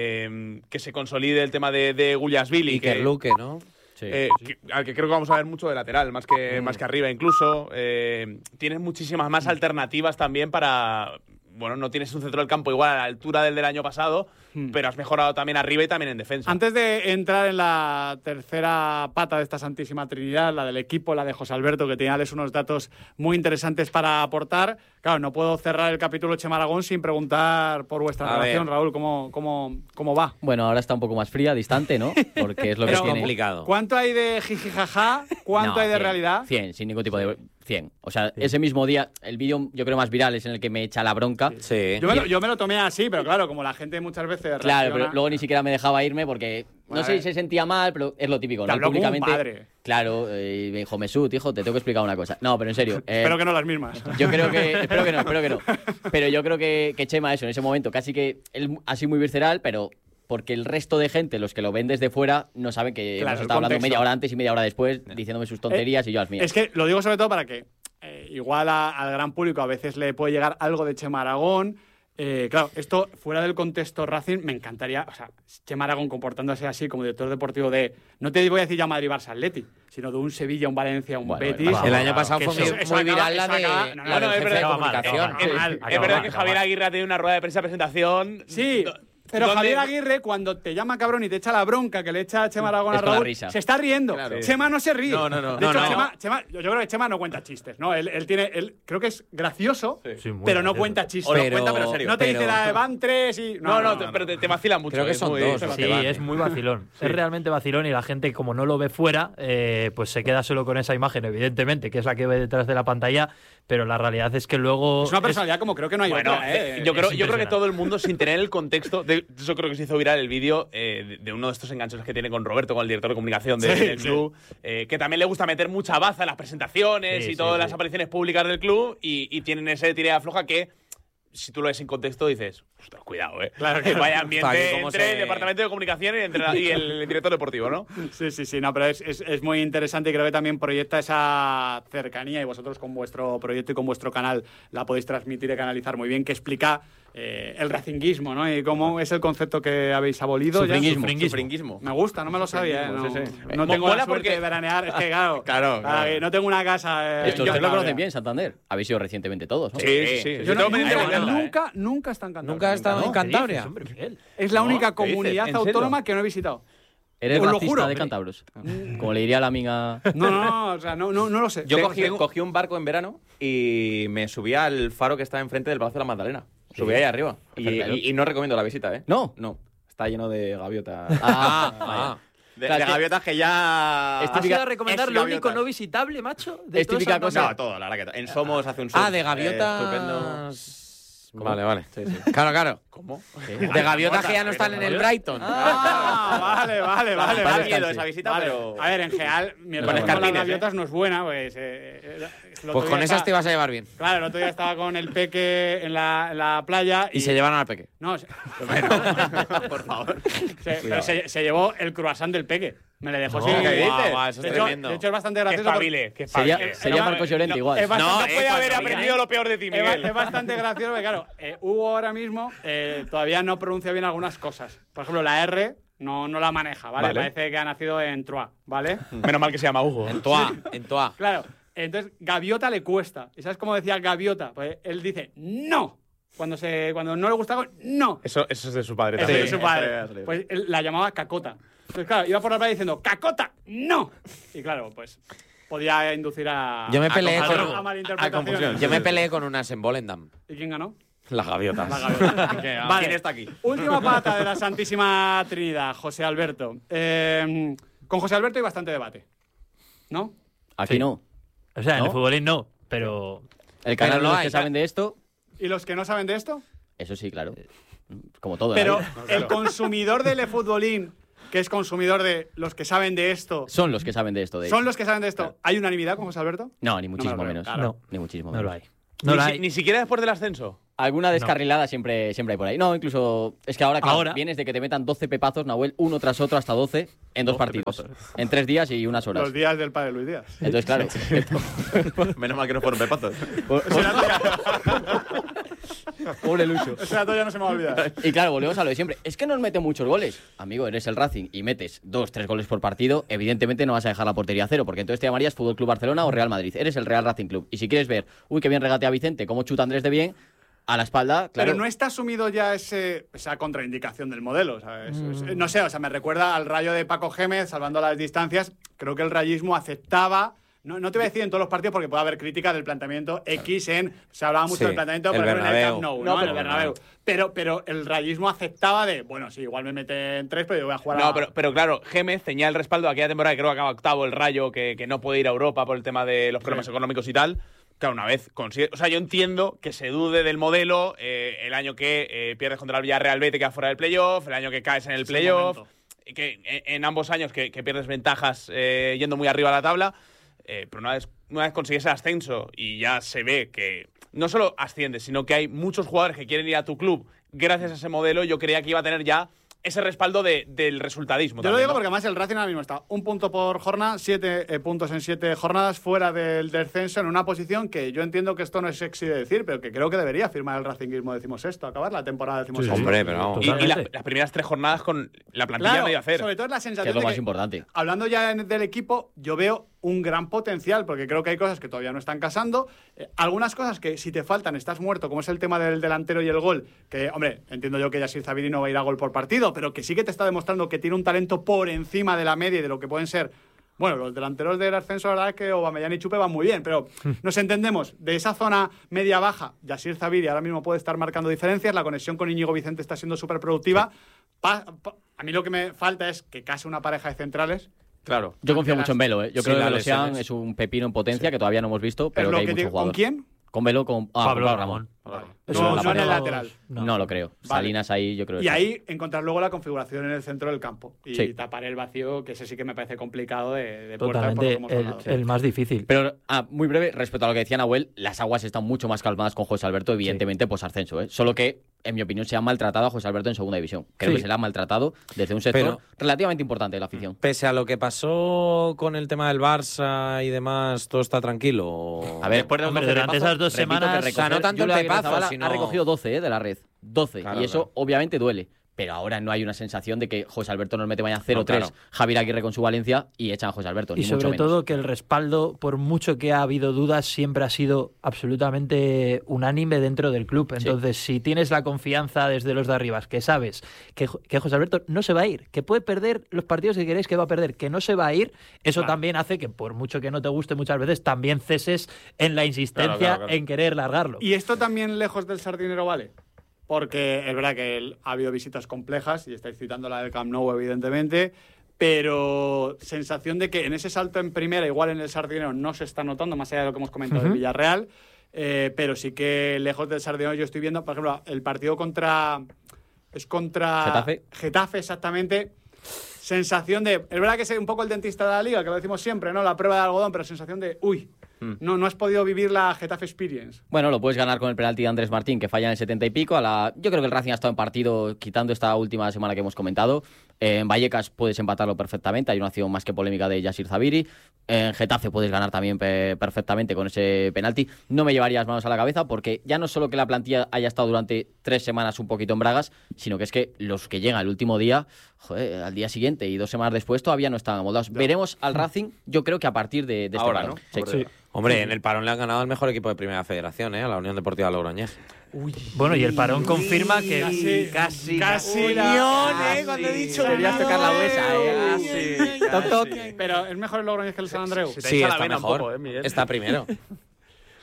eh, que se consolide el tema de, de Gullasvili, Y que Luque, ¿no? Sí. eh, que- al que creo que vamos a ver mucho de lateral, más que, más que arriba incluso. Eh, tienes muchísimas más alternativas también para… Bueno, no tienes un centro del campo igual a la altura del del año pasado, pero has mejorado también arriba y también en defensa. Antes de entrar en la tercera pata de esta santísima trinidad, la del equipo, la de José Alberto, que tiene unos datos muy interesantes para aportar, claro, no puedo cerrar el capítulo Chema Aragón sin preguntar por vuestra A relación, ver. Raúl, ¿cómo, cómo, cómo va? Bueno, ahora está un poco más fría, distante, ¿no? Porque es lo que Pero- tiene. complicado. ¿Cuánto hay de jiji jaja? ¿Cuánto No, hay de cien, realidad? cien, sin ningún tipo de… cien. O sea, ese mismo día, el vídeo yo creo más viral es en el que me echa la bronca. Sí. Yo me, lo, yo me lo tomé así, pero claro, como la gente muchas veces Claro, reacciona- pero luego ni siquiera me dejaba irme porque Bueno, no sé a si ver. se sentía mal, pero es lo típico, Te ¿no? Y habló como un públicamente. padre. Claro, eh, y me dijo, Mesut, hijo, te tengo que explicar una cosa. No, pero en serio. eh, Espero que no las mismas. Yo creo que. Espero que no, espero que no. Pero yo creo que, que Chema, eso, en ese momento, casi que él así muy visceral, pero porque el resto de gente, los que lo ven desde fuera, no saben que Claro, hemos el estado hablando contexto. media hora antes y media hora después, diciéndome sus tonterías y yo las mías. Es que lo digo sobre todo para que eh, igual a- al gran público a veces le puede llegar algo de Chema Aragón. Eh, claro, esto fuera del contexto Racing me encantaría, o sea, Chema Aragón comportándose así como director deportivo de, no te voy a decir ya Madrid, Barça, Atleti, sino de un Sevilla, un Valencia, un Bueno, Betis. bueno, El año pasado Que fue eso- muy, eso muy acaba- viral la eso de, acaba- no, la no, del no, es jefe de verdad, comunicación. mal, Es, Qué es mal, verdad qué que mal, Javier qué mal. Aguirre ha tenido una rueda de prensa presentación. Sí, do- pero donde- Javier Aguirre, cuando te llama cabrón y te echa la bronca que le echa a Chema Aragón Es a con la Raúl, risa. se está riendo. Claro. Chema no se ríe. No, no, no. De hecho, No, no. Chema, Chema- yo, yo creo que Chema no cuenta chistes, ¿no? Él, él tiene, él creo que es gracioso, Sí, muy pero no gracioso. cuenta chistes. O lo Pero- cuenta, pero serio. no te dice pero- la de van tres y. No, no, te- pero te, te vacila mucho. Creo que es son muy- dos, se ¿no? Sí, vacila. es muy vacilón. Es realmente vacilón y la gente, como no lo ve fuera, eh, pues se queda solo con esa imagen, evidentemente, que es la que ve detrás de la pantalla, pero la realidad es que luego… Es una personalidad como creo que no hay Bueno, otra, ¿eh? yo, creo, es yo creo que impresionante. todo el mundo, sin tener el contexto, de eso creo que se hizo viral el vídeo eh, de, de uno de estos enganches que tiene con Roberto, con el director de comunicación de- Sí, del sí. club, eh, que también le gusta meter mucha baza en las presentaciones Sí, y sí, todas sí. las apariciones públicas del club y, y tienen ese tirada floja que, si tú lo ves sin contexto, dices, ostras, cuidado, eh. Claro, que claro. vaya Para ambiente que cómo entre se- el departamento de comunicación y, entre- y el director deportivo, ¿no? Sí, sí, sí, no, pero es, es, es muy interesante y creo que también proyecta esa cercanía y vosotros con vuestro proyecto y con vuestro canal la podéis transmitir y canalizar muy bien, que explica eh, el racinguismo, ¿no? Y cómo es el concepto que habéis abolido. ya. Sufringuismo. Sufringuismo. Me gusta, no me lo sabía, ¿eh? No, Sí, sí. no Mo- tengo mola la suerte porque- de veranear, es que claro, Claro, claro. eh, no tengo una casa… eh, Esto en ustedes lo Cantabria. conocen bien, Santander. Habéis ido recientemente todos, ¿no? Sí, sí, sí. Yo Yo no- tengo pendiente nunca, de verla, ¿eh? nunca, nunca está en Cantabria. ¿Nunca has estado No. en Cantabria? Hombre, Miguel. Es la única ¿qué dices? comunidad ¿En serio? autónoma que no he visitado. Eres Os lo racista juro. de cántabros. Como le diría la amiga. No, no, no, o sea, no, no, no lo sé. Yo Tengo- cogí, tengo- cogí un barco en verano y me subí al faro que está enfrente del Palacio de la Magdalena. Subí ahí arriba. Y, Perfecto. y- y no recomiendo la visita, ¿eh? No. No. Está lleno de gaviotas. Ah, Ah, De, Claro, de que- gaviotas que ya. Es ¿Has típica- ido a recomendar es lo único gaviotas. no visitable, macho? De Es todo típica Santander? cosa- No, todo, la verdad que en Somos hace un surf, Ah, de eh, estupendo. gaviotas. Vale, vale. Sí, sí. Claro, claro. ¿Cómo? De gaviotas que ya no están en el Brighton. Ah, vale, vale, vale. Da vale. miedo esa visita, Vale. pero. A ver, en general, mi Con relación con las escarpines, gaviotas no es buena, pues. eh, eh, el otro Pues día con esas estaba- te ibas a llevar bien. Claro, el otro día estaba con el peque en la, en la playa y. Y se llevaron al peque. No, se, Por favor. se- pero se, se llevó el croissant del peque. Me le dejó No, sin. ¿qué de, dices? Guau, eso es hecho, tremendo. de hecho, es bastante Que gracioso. porque- espabile, que Sería, espabile. sería no, Marcos Llorente no, igual. es bastante- No puede eh, haber cuando aprendido lo peor de ti, Es, ba- Miguel. es bastante gracioso porque, claro, eh, Hugo ahora mismo eh, todavía no pronuncia bien algunas cosas. Por ejemplo, la R no, no la maneja, ¿vale? Vale. Parece que ha nacido en Troyes, ¿vale? Menos mal que se llama Hugo. En Toa, en Toa. Claro, entonces gaviota le cuesta. ¿Y sabes cómo decía gaviota? Pues él dice ¡no! Cuando, se, cuando no le gusta algo, ¡no! Eso, eso es de su padre Eso también. es su eso padre. es, eso es. Pues él la llamaba cacota. Entonces, claro, iba por la playa diciendo ¡cacota! ¡No! Y claro, pues podía inducir a. Yo me a peleé confusión, con- a malinterpretaciones. a confusión. Yo me peleé con unas en Volendam. ¿Y quién ganó? Las gaviotas. La gaviota. Vale. ¿Quién está aquí? Última pata de la Santísima Trinidad, José Alberto. Eh, con José Alberto hay bastante debate. ¿No? Aquí Sí. no. O sea, en ¿No? el futbolín no. pero... El canal Pero no de los hay, que saben de esto, ¿Y los que no saben de esto? eso sí, claro. Como todo. Pero ¿eh? el consumidor del eFutbolín, que es consumidor de los que saben de esto, Son los que saben de esto. De son los que saben de esto. ¿Hay unanimidad con José Alberto? No, ni muchísimo No me lo menos. creo, claro. Ni muchísimo No menos. lo hay. No ni, lo si- hay. ni siquiera después del ascenso. Alguna descarrilada siempre, siempre hay por ahí. No, incluso. Es que ahora, claro, Ahora. vienes de que te metan doce pepazos, Nahuel, uno tras otro hasta doce en dos partidos. En tres días y unas horas. Los días del padre Luis Díaz. Entonces, claro. Menos mal que no fueron pepazos. Pobre Lucho. Ese dato ya no se me va a olvidar. Y claro, volvemos a lo de siempre. Es que nos meten muchos goles. Amigo, eres el Racing y metes dos, tres goles por partido, evidentemente no vas a dejar la portería a cero, porque entonces te llamarías Fútbol Club Barcelona o Real Madrid. Eres el Real Racing Club. Y si quieres ver, uy, qué bien regatea Vicente, cómo chuta Andrés de bien, a la espalda, claro. Pero no está asumido ya ese, esa contraindicación del modelo, ¿sabes? Es- No sé, o sea, me recuerda al Rayo de Paco Gémez, salvando las distancias. Creo que el rayismo aceptaba. No, no te voy a decir en todos los partidos porque puede haber crítica del planteamiento X en. Se hablaba mucho Sí, del planteamiento, el por ejemplo, en el Bernabéu. Camp Nou, No, ¿no? En el pero- Bernabéu. Pero, pero el rayismo aceptaba de. Bueno, sí, igual me meten tres, pero yo voy a jugar a. No, pero, pero claro, Gémez tenía el respaldo de aquella temporada que creo que acaba octavo el Rayo, que, que no puede ir a Europa por el tema de los problemas económicos y tal. Claro, una vez consigue. O sea, yo entiendo que se dude del modelo eh, el año que eh, pierdes contra el Villarreal B, te quedas fuera del playoff, el año que caes en el Es el playoff, momento. y que en, en ambos años que, que pierdes ventajas eh, yendo muy arriba a la tabla. Eh, pero una vez, una vez consigues el ascenso y ya se ve que no solo asciendes, sino que hay muchos jugadores que quieren ir a tu club gracias a ese modelo, yo creía que iba a tener ya ese respaldo de, del resultadismo. Yo lo también, digo ¿no? porque además el Racing ahora mismo está un punto por jornada, siete eh, puntos en siete jornadas, fuera del descenso, en una posición que yo entiendo que esto no es sexy de decir, pero que creo que debería firmar el Racingismo, decimos esto, acabar la temporada, decimos esto. Hombre, pero vamos. Y, y la- Totalmente. las primeras tres jornadas con la plantilla Claro, medio a hacer. sobre todo es la Que sensación es lo de más que, importante. hablando ya en- del equipo, yo veo un gran potencial, porque creo que hay cosas que todavía no están casando. Eh, algunas cosas que si te faltan estás muerto, como es el tema del delantero y el gol, que, hombre, entiendo yo que Yacir Zabiri no va a ir a gol por partido, pero que sí que te está demostrando que tiene un talento por encima de la media y de lo que pueden ser. Bueno, los delanteros del ascenso, la verdad es que Aubameyang y Chupe van muy bien, pero nos entendemos. De esa zona media-baja, Yacir Zabiri ahora mismo puede estar marcando diferencias, la conexión con Íñigo Vicente está siendo súper productiva. Pa- pa- a mí lo que me falta es que case una pareja de centrales. Claro. Yo confío Ante mucho en Velo, ¿eh? Yo Sí, creo que las Velosian lesiones. es un pepino en potencia que todavía no hemos visto, pero lo que hay que mucho digo, ¿con jugador. quién? Con Velo, con ah, Pablo con Ramón. No, la no en el pareja. lateral. No. lo creo. Vale. Salinas ahí, yo creo que Y sí. ahí encontrar luego la configuración en el centro del campo y Sí. tapar el vacío, que ese sí que me parece complicado de, de puerta, por lo que Totalmente hemos el, hablado. el más difícil. Pero, ah, muy breve, respecto a lo que decía Nahuel, las aguas están mucho más calmadas con José Alberto, evidentemente, pues ascenso, ¿eh? Solo que, en mi opinión, se ha maltratado a José Alberto en segunda división. Creo Sí. que se le ha maltratado desde un sector Pero- relativamente importante de la afición. Pese a lo que pasó con el tema del Barça y demás, ¿todo está tranquilo? o- A ver, Después de los Hombre, doce durante pepazos, esas dos Repito que semanas... recoger- o sea, no tanto Julen el pepazo, Aguirrezabala sino- ha recogido doce, ¿eh? De la red. doce. Claro, y eso, claro. obviamente, duele. Pero ahora no hay una sensación de que José Alberto nos mete mañana cero tres, No, claro. Javier Aguirre con su Valencia y echan a José Alberto. Y ni mucho sobre menos. todo que el respaldo, por mucho que ha habido dudas, siempre ha sido absolutamente unánime dentro del club. Entonces, si tienes la confianza desde los de arriba, que sabes que, Jo- que José Alberto no se va a ir, que puede perder los partidos que queréis que va a perder, que no se va a ir, eso Claro. también hace que, por mucho que no te guste muchas veces, también ceses en la insistencia Claro, claro, claro. en querer largarlo. ¿Y esto también lejos del sardinero vale? Porque es verdad que el- ha habido visitas complejas, y estáis citando la del Camp Nou, evidentemente, pero sensación de que en ese salto en primera, igual en el sardinero, no se está notando, más allá de lo que hemos comentado del Ujú. Villarreal, eh, pero sí que lejos del sardinero yo estoy viendo, por ejemplo, el partido contra... Es contra... Getafe. Getafe, exactamente. Sensación de... Es verdad que es un poco el dentista de la liga, que lo decimos siempre, ¿no? La prueba de algodón, pero sensación de... Uy, no, no has podido vivir la Getafe Experience. Bueno, lo puedes ganar con el penalti de Andrés Martín, que falla en el setenta y pico. A la... Yo creo que el Racing ha estado en partido, quitando esta última semana que hemos comentado. Eh, en Vallecas puedes empatarlo perfectamente. Hay una acción más que polémica de Yacir Zabiri. En Getafe puedes ganar también pe- perfectamente con ese penalti. No me llevaría las manos a la cabeza porque ya no solo que la plantilla haya estado durante tres semanas un poquito en bragas, sino que es que los que llegan el último día, joder, al día siguiente y dos semanas después todavía no están amoldados. Veremos al Racing, yo creo que a partir de, de este Ahora, parón. ¿no? Sí. Sí. Hombre, en el parón le han ganado al mejor equipo de Primera Federación, ¿eh? A la Unión Deportiva Logroñés. Bueno, y el parón confirma que... Casi, casi, casi Unión, la- ¿eh? Cuando he dicho Querías tocar la huesa, ¿eh? Toc, toc. Pero es mejor el Logroñés que el San Andreu. Se te Sí, echa la está vena un mejor. poco, eh, Miguel. Está primero.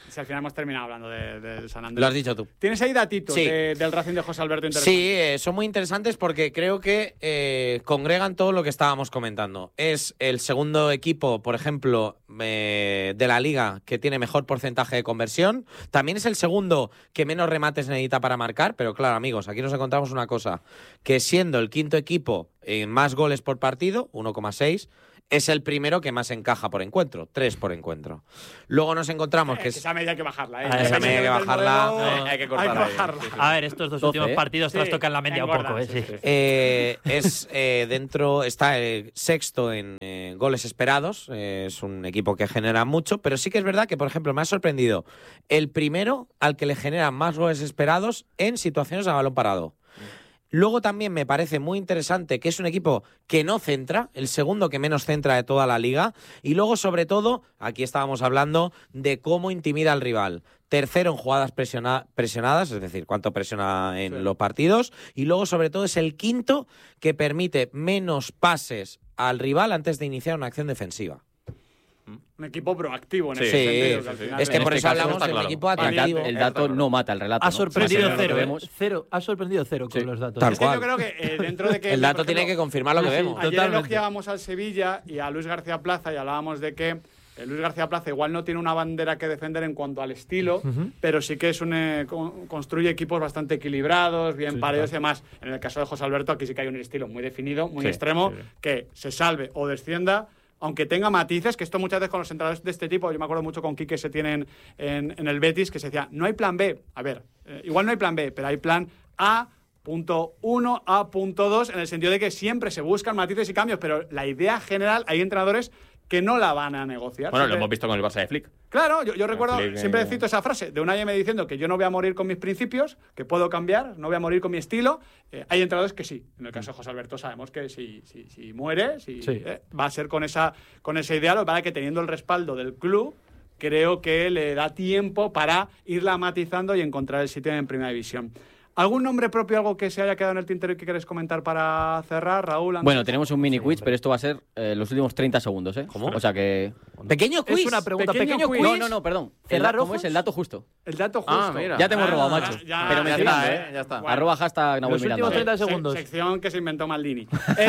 Si al final hemos terminado hablando del de San Andrés. Lo has dicho tú. ¿Tienes ahí datitos Sí. de, del Racing de José Alberto interesantes? Sí, eh, son muy interesantes porque creo que eh, congregan todo lo que estábamos comentando. Es el segundo equipo, por ejemplo, eh, de la liga que tiene mejor porcentaje de conversión. También es el segundo que menos remates necesita para marcar. Pero claro, amigos, aquí nos encontramos una cosa. Que siendo el quinto equipo en más goles por partido, uno coma seis, es el primero que más encaja por encuentro, tres por encuentro. Luego nos encontramos Eh, que que es... esa media hay que bajarla. ¿eh? Ah, esa media hay que del bajarla. modelo, Eh, hay que cortarla Hay que ahí. bajarla. A ver, estos dos doce, últimos ¿eh? partidos Sí, trastocan la media un engordan, poco, ¿eh? sí, Sí. sí. Eh, es eh, dentro, está eh, sexto en eh, goles esperados. Eh, es un equipo que genera mucho, pero sí que es verdad que, por ejemplo, me ha sorprendido el primero al que le generan más goles esperados en situaciones a balón parado. Luego también me parece muy interesante que es un equipo que no centra, el segundo que menos centra de toda la liga. Y luego, sobre todo, aquí estábamos hablando de cómo intimida al rival. Tercero en jugadas presiona- presionadas, es decir, cuánto presiona en Sí. los partidos. Y luego, sobre todo, es el quinto que permite menos pases al rival antes de iniciar una acción defensiva. Un equipo proactivo en Sí, ese sí, sentido. sí, que al sí. final Es que es- por En eso este caso hablamos está del claro. equipo El, da- atractivo. el dato no mata el relato. Ha ¿no? sorprendido Sí, sí, cero, lo ¿eh? vemos. cero. Ha sorprendido cero con Sí. los datos. Tal Es que cual. yo creo que eh, dentro de que... El dato por tiene ejemplo, que confirmar lo que sí, vemos. Ayer Totalmente. elogiábamos al Sevilla y a Luis García Plaza y hablábamos de que eh, Luis García Plaza igual no tiene una bandera que defender en cuanto al estilo, pero sí que es un eh, con- construye equipos bastante equilibrados, bien Sí, pareos y claro. demás. En el caso de José Alberto aquí sí que hay un estilo muy definido, muy Sí, extremo, sí. que se salve o descienda. Aunque tenga matices, que esto muchas veces con los entrenadores de este tipo, yo me acuerdo mucho con Quique se tienen en, en el Betis, que se decía, no hay plan B. A ver, eh, igual no hay plan B, pero hay plan A, punto uno, A punto dos, en el sentido de que siempre se buscan matices y cambios, pero la idea general, hay entrenadores que no la van a negociar. Bueno, lo Siempre- hemos visto con el Barça de Flick. Claro, yo, yo recuerdo, Flick, siempre eh, cito esa frase de Unai me diciendo que yo no voy a morir con mis principios, que puedo cambiar, no voy a morir con mi estilo. Eh, hay entrenadores que sí. En el caso de José Alberto sabemos que si, si, si muere, si, Sí. eh, va a ser con esa, con esa idea, lo que pasa es que teniendo el respaldo del club, creo que le da tiempo para irla matizando y encontrar el sitio en Primera División. ¿Algún nombre propio, algo que se haya quedado en el tintero y que quieres comentar para cerrar, Raúl? Andrés? Bueno, tenemos un mini quiz, pero esto va a ser eh, los últimos treinta segundos, ¿eh? ¿Cómo? O sea que... Pequeño quiz. Es una pregunta. Pequeño Pequeño, quiz. quiz. No, no, no, perdón. El ¿Cerrar da- ¿Cómo ojos? es el dato justo? El dato justo. Ah, mira. Ya te hemos Ah, robado, macho. ya- Pero me ya sirve. está, ¿eh? Ya está. Bueno. Arroba hashtag Nahuel Los últimos Miranda. treinta Se- segundos. sección que se inventó Maldini.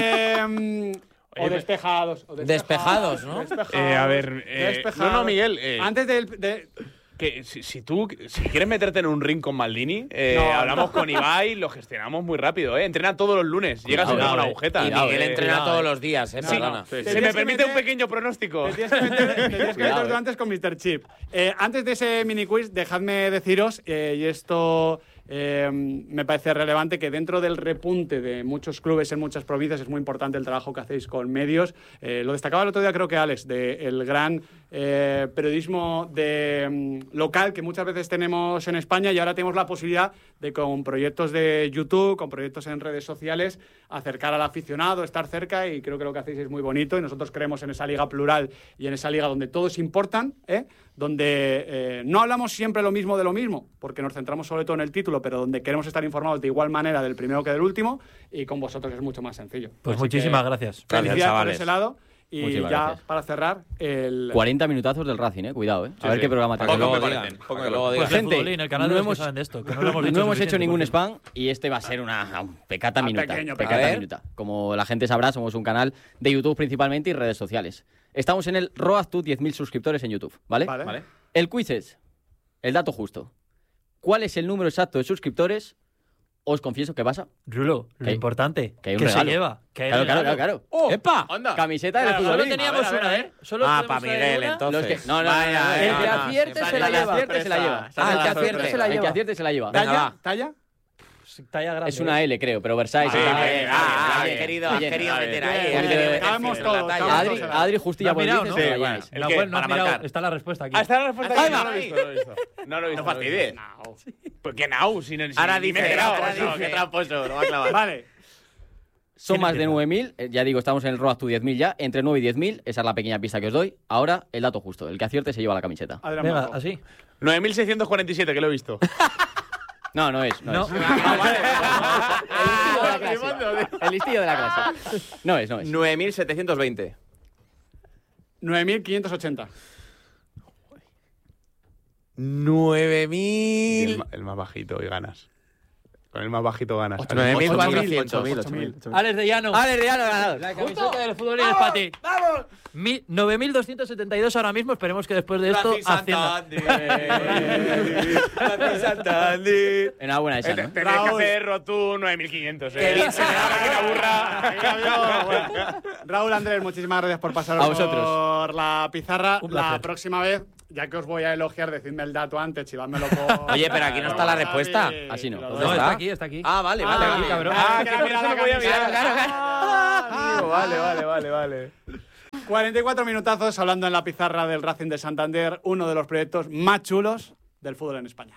Eh, o despejados. O Despejados, ¿no? Despejados, Eh, a ver, eh, despejados. no, no, Miguel, eh. Antes del- de, Que si, si tú si quieres meterte en un ring con Maldini, eh, No, hablamos no. con Ibai, lo gestionamos muy rápido, ¿eh? Entrena todos los lunes, llega Cuidado, siempre con eh. agujeta. Y Cuidado, Miguel eh, entrena cuidado, todos eh. los días, ¿eh? No, Perdona. no. Se Tenías me que permite un meter- pequeño pronóstico. Te tienes que meter, te tienes que Cuidado, meter tú eh. antes con mister Chip. Eh, antes de ese mini quiz, dejadme deciros, eh, y esto eh, me parece relevante, que dentro del repunte de muchos clubes en muchas provincias es muy importante el trabajo que hacéis con medios. Eh, lo destacaba el otro día, creo que Alex, del gran eh, periodismo de, mm, local que muchas veces tenemos en España, y ahora tenemos la posibilidad de, con proyectos de YouTube, con proyectos en redes sociales, acercar al aficionado, estar cerca, y creo que lo que hacéis es muy bonito, y nosotros creemos en esa liga plural y en esa liga donde todos importan, ¿eh? donde eh, no hablamos siempre lo mismo de lo mismo, porque nos centramos sobre todo en el título, pero donde queremos estar informados de igual manera del primero que del último, y con vosotros es mucho más sencillo. Pues Así muchísimas que gracias. Felicidades por chavales. ese lado. Y Muchísimas ya gracias. para cerrar, el... cuarenta minutazos del Racing, eh. Cuidado, eh. A Sí, ver sí. qué programa Poco tenemos. me luego parecen, digan, poco que me luego parecen. digan. Pues gente, el futbolín, el canal no de los que hemos- saben de esto, que no lo hemos No dicho hemos hecho suficiente, ningún por cierto. spam y este va a ser una un pecata Ah, minuta. pequeño, pecata pequeño. minuta. Como la gente sabrá, somos un canal de YouTube principalmente y redes sociales. Estamos en el Road to diez mil suscriptores en YouTube, ¿vale? Vale. Vale. El quiz es el dato justo. ¿Cuál es el número exacto de suscriptores? Os confieso que pasa. Rulo, lo Que- importante, que hay un se regalo. lleva. Que hay Claro, claro, regalo. claro, claro. ¡Oh! ¡Epa! ¡Anda! Camiseta del Claro, solo futbolín. teníamos A ver, a una, ver. ¿eh? Solo Ah, podemos para traer Miguel, una. entonces. Los que- no, no, no, Vaya, no, no, vaya, el que vaya. acierte Sale se la la lleva. El que acierte se la lleva. Ah, el que acierte se la El que lleva. acierte se la lleva. Venga, ¿Talla? va. ¿Talla? Talla grande. Es una L, creo, pero Versailles. Ah, está- bien, está ah, bien, has bien. querido, Está has bien. querido Bien, meter bien, ahí. bien, has querido bien. meter Cabemos fibra en la todos, talla. cabemos Adri, todos. Adri justo ya No has por mirado, dices ¿no? que Sí, la bueno. lleváis. La ¿El qué? web no has Para mirado, marcar. está la respuesta aquí. Ah, está la respuesta Ahí aquí. va. No lo he visto, no lo he visto. No lo he visto. No fastidies. ¿Por qué now? Si, no- si Ahora ni dice, me he enterado. ahora No, dice. qué tramposo, lo va a clavar. Vale. Son ¿Quién más de empieza? nueve mil, eh, ya digo, estamos en el Road to diez mil ya, entre nueve y diez mil, esa es la pequeña pista que os doy. Ahora, el dato justo, el que acierte se lleva la camiseta. Adrián Venga, Blanco. así. nueve mil seiscientos cuarenta y siete, que lo he visto. No, no es, no, No. es. El listillo de la clase. El listillo de la clase. No es, no es. nueve mil setecientos veinte. nueve mil quinientos ochenta. nueve Y mil. El, ma- el más bajito y ganas. Con el más bajito ganas. nueve mil ocho mil, cuatrocientos. ocho mil, ocho mil. Alex de Llano. Alex de Llano ganador. La camiseta del fútbol es para ti. ¡Vamos! Mi- nueve mil doscientos setenta y dos ahora mismo. Esperemos que después de esto Hacienda. Enhorabuena esa, ¿no? Tenías que hacerlo tú nueve mil quinientos. Eh. Que se me da que te aburra. Bueno, Raúl, Andrés, muchísimas gracias por pasaros A vosotros. por la pizarra. Un La placer. próxima vez, ya que os voy a elogiar, decidme el dato antes, chivádmelo por... Oye, pero aquí no está la respuesta. Así no. Lo ¿Dónde No, doy. está aquí, está aquí. Ah, vale, vale. Ah, vale. cabrón. Ah, que que no por eso mira no la podía camiseta. mirar. Claro, claro. Ah, amigo, Vale, vale, vale, vale. cuarenta y cuatro minutazos hablando en la pizarra del Racing de Santander, uno de los proyectos más chulos del fútbol en España.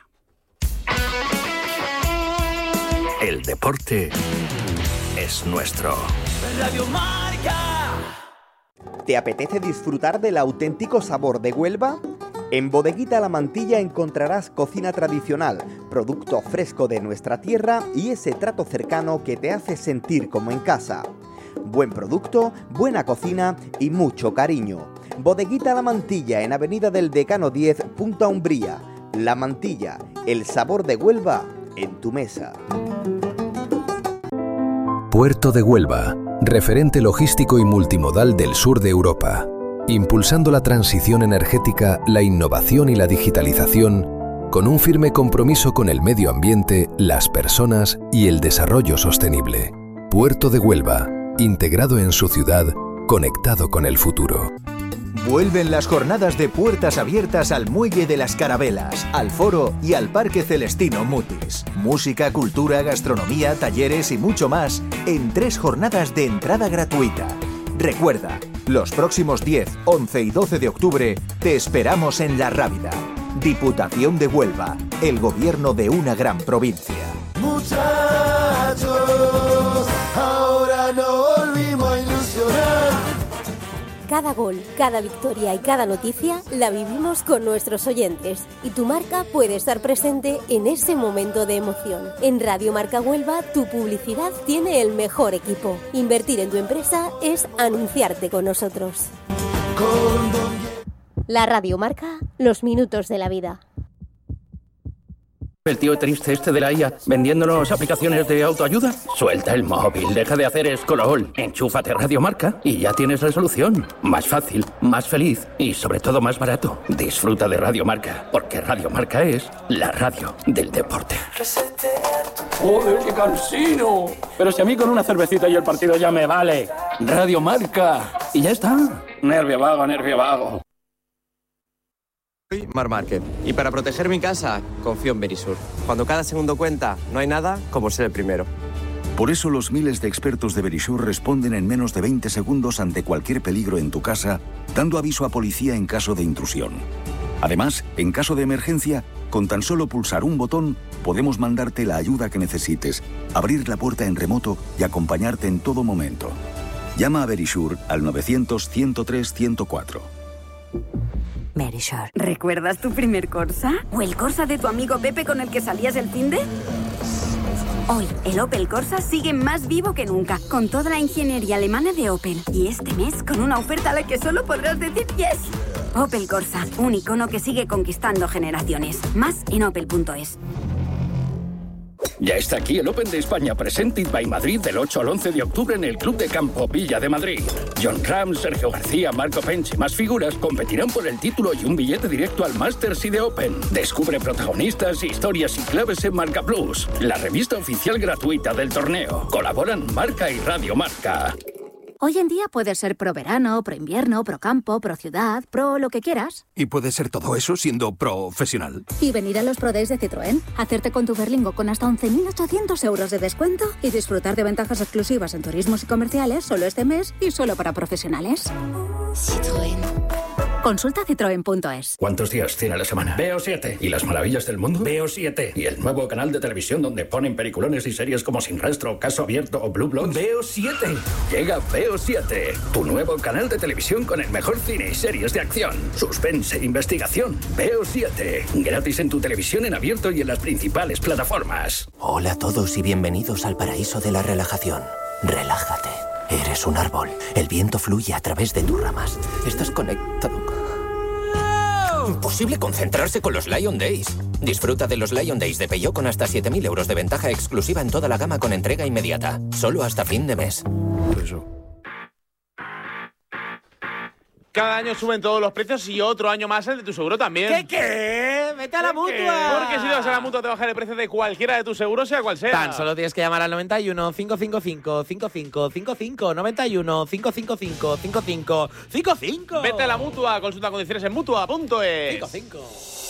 El deporte es nuestro. ¿Te apetece disfrutar del auténtico sabor de Huelva? En Bodeguita La Mantilla encontrarás cocina tradicional, producto fresco de nuestra tierra y ese trato cercano que te hace sentir como en casa. Buen producto, buena cocina y mucho cariño. Bodeguita La Mantilla en Avenida del Decano diez, Punta Umbría. La Mantilla, el sabor de Huelva en tu mesa. Puerto de Huelva, referente logístico y multimodal del sur de Europa, impulsando la transición energética, la innovación y la digitalización, con un firme compromiso con el medio ambiente, las personas y el desarrollo sostenible. Puerto de Huelva, integrado en su ciudad, conectado con el futuro. Vuelven las jornadas de puertas abiertas al Muelle de las Carabelas, al Foro y al Parque Celestino Mutis. Música, cultura, gastronomía, talleres y mucho más en tres jornadas de entrada gratuita. Recuerda, los próximos diez, once y doce de octubre te esperamos en La Rábida. Diputación de Huelva, el gobierno de una gran provincia. Muchachos, ahora no volvimos a ilusionar. Cada gol, cada victoria y cada noticia la vivimos con nuestros oyentes y tu marca puede estar presente en ese momento de emoción. En Radio Marca Huelva, tu publicidad tiene el mejor equipo. Invertir en tu empresa es anunciarte con nosotros. La Radio Marca, los minutos de la vida. El tío triste este de la I A vendiéndonos aplicaciones de autoayuda. Suelta el móvil, deja de hacer scroll, enchúfate Radio Marca y ya tienes la solución. Más fácil, más feliz y sobre todo más barato. Disfruta de Radio Marca, porque Radio Marca es la radio del deporte. ¡Joder, qué cansino! Pero si a mí con una cervecita y el partido ya me vale. Radio Marca. Y ya está. Nervio vago, nervio vago. Soy Mar Márquez y para proteger mi casa confío en Verisur. Cuando cada segundo cuenta, no hay nada como ser el primero. Por eso los miles de expertos de Verisur responden en menos de veinte segundos ante cualquier peligro en tu casa, dando aviso a policía en caso de intrusión. Además, en caso de emergencia, con tan solo pulsar un botón, podemos mandarte la ayuda que necesites, abrir la puerta en remoto y acompañarte en todo momento. Llama a Verisur al novecientos, ciento tres, ciento cuatro. Verisur. ¿Recuerdas tu primer Corsa? ¿O el Corsa de tu amigo Pepe con el que salías el finde? Hoy, el Opel Corsa sigue más vivo que nunca, con toda la ingeniería alemana de Opel. Y este mes, con una oferta a la que solo podrás decir yes. Opel Corsa, un icono que sigue conquistando generaciones. Más en opel punto es. Ya está aquí el Open de España Presented by Madrid del ocho al once de octubre en el Club de Campo Villa de Madrid. John Ram, Sergio García, Marco Pench y más figuras competirán por el título y un billete directo al Masters y de Open. Descubre protagonistas, historias y claves en Marca Plus, la revista oficial gratuita del torneo. Colaboran Marca y Radio Marca. Hoy en día puedes ser pro verano, pro invierno, pro campo, pro ciudad, pro lo que quieras. Y puede ser todo eso siendo profesional. Y venir a los Pro Days de Citroën, hacerte con tu Berlingo con hasta once mil ochocientos euros de descuento y disfrutar de ventajas exclusivas en turismos y comerciales solo este mes y solo para profesionales. Citroën. Consulta citroen punto es. ¿Cuántos días tiene la semana? Veo siete. ¿Y las maravillas del mundo? Veo siete. ¿Y el nuevo canal de televisión donde ponen peliculones y series como Sin Rastro, Caso Abierto o Blue Bloods? Veo siete. Llega Veo siete, tu nuevo canal de televisión con el mejor cine y series de acción, suspense e investigación. Veo siete. Gratis en tu televisión en abierto y en las principales plataformas. Hola a todos y bienvenidos al paraíso de la relajación. Relájate. Eres un árbol. El viento fluye a través de tus ramas. Estás conectado. imposible concentrarse con los Lion Days. Disfruta de los Lion Days de Peugeot con hasta siete mil euros de ventaja exclusiva en toda la gama con entrega inmediata. Solo hasta fin de mes. Eso. Cada año suben todos los precios y otro año más el de tu seguro también. ¿Qué qué? ¡Vete a la mutua! Porque si vas a la mutua te bajan el precio de cualquiera de tus seguros, sea cual sea. Tan solo tienes que llamar al noventa y uno, cinco cinco cinco, cinco cinco cinco cinco, noventa y uno, cinco cinco cinco, cinco cinco cinco cinco. Vete a la mutua, consulta condiciones en mutua punto es. cinco cinco.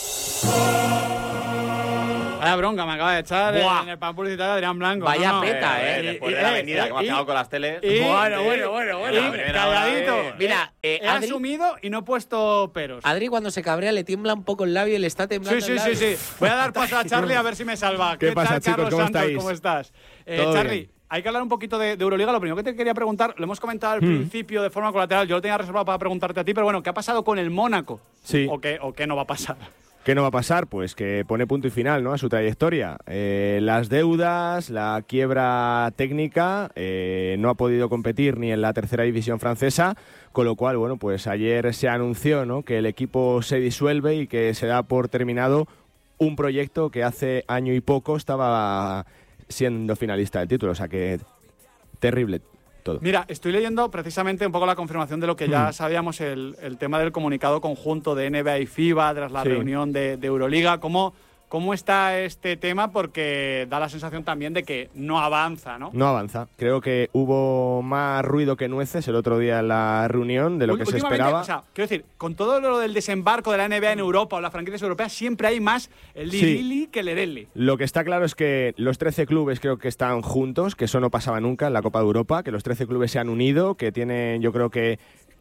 Vaya bronca me acaba de echar Buah. en el pan publicitario de Adrián Blanco. Vaya no, no. peta, Eh, ¿eh? después Y- de la eh, avenida eh, que me has y- pegado con las teles. y- Bueno, y- bueno, bueno, bueno. y La primera hora calladito. de- Mira, eh, He Adri, asumido y no he puesto peros. Adri cuando se cabrea le tiembla un poco el labio y le está temblando Sí, sí, el sí, labio. sí. Voy a dar paso a Charlie a ver si me salva. ¿Qué pasa, tal, chicos? Carlos ¿Cómo Santos? estáis? ¿Cómo estás? Eh, Todo Charlie, bien. hay que hablar un poquito de, de Euroliga. Lo primero que te quería preguntar, lo hemos comentado al Hmm. principio de forma colateral. Yo lo tenía reservado para preguntarte a ti, pero bueno, ¿qué ha pasado con el Mónaco? Sí. ¿O qué, o qué no va a pasar? ¿Qué no va a pasar? Pues que pone punto y final, ¿no?, a su trayectoria. Eh, las deudas, la quiebra técnica, eh, no ha podido competir ni en la tercera división francesa, con lo cual, bueno, pues ayer se anunció, ¿no?, que el equipo se disuelve y que se da por terminado un proyecto que hace año y poco estaba siendo finalista del título. O sea que terrible todo. Mira, estoy leyendo precisamente un poco la confirmación de lo que ya Hmm. sabíamos, el, el tema del comunicado conjunto de N B A y FIBA tras la Sí. reunión de, de Euroliga. ¿Cómo, ¿Cómo está este tema? Porque da la sensación también de que no avanza, ¿no? No avanza. Creo que hubo más ruido que nueces el otro día en la reunión de lo que se Últimamente, esperaba. O sea, quiero decir, con todo lo del desembarco de la N B A en Europa o las franquicias europeas, siempre hay más el Sí. Lili que el Ereli. Lo que está claro es que los trece clubes creo que están juntos, que eso no pasaba nunca en la Copa de Europa, que los trece clubes se han unido, que tienen, yo creo que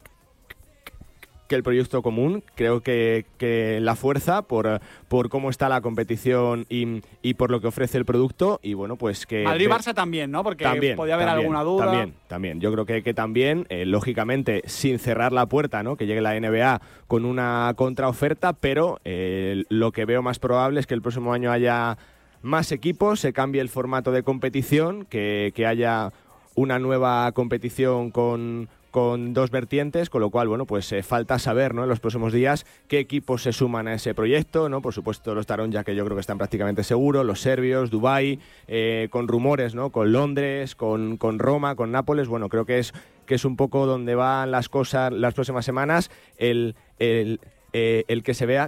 que el proyecto común, creo que, que la fuerza por, por cómo está la competición y, y por lo que ofrece el producto, y bueno, pues que... Madrid-Barça también, ¿no? Porque También, podía haber también, alguna duda. También, también. Yo creo que, que también, eh, lógicamente, sin cerrar la puerta, ¿no?, que llegue la N B A con una contraoferta, pero eh, lo que veo más probable es que el próximo año haya más equipos, se cambie el formato de competición, que, que haya una nueva competición con... con dos vertientes, con lo cual, bueno, pues eh, falta saber, ¿no?, en los próximos días qué equipos se suman a ese proyecto, ¿no? Por supuesto los Taronja, que yo creo que están prácticamente seguros, los serbios, Dubái, eh, con rumores, ¿no?, con Londres, con, con Roma, con Nápoles. Bueno, creo que es, que es un poco donde van las cosas las próximas semanas, el, el, eh, el que se vea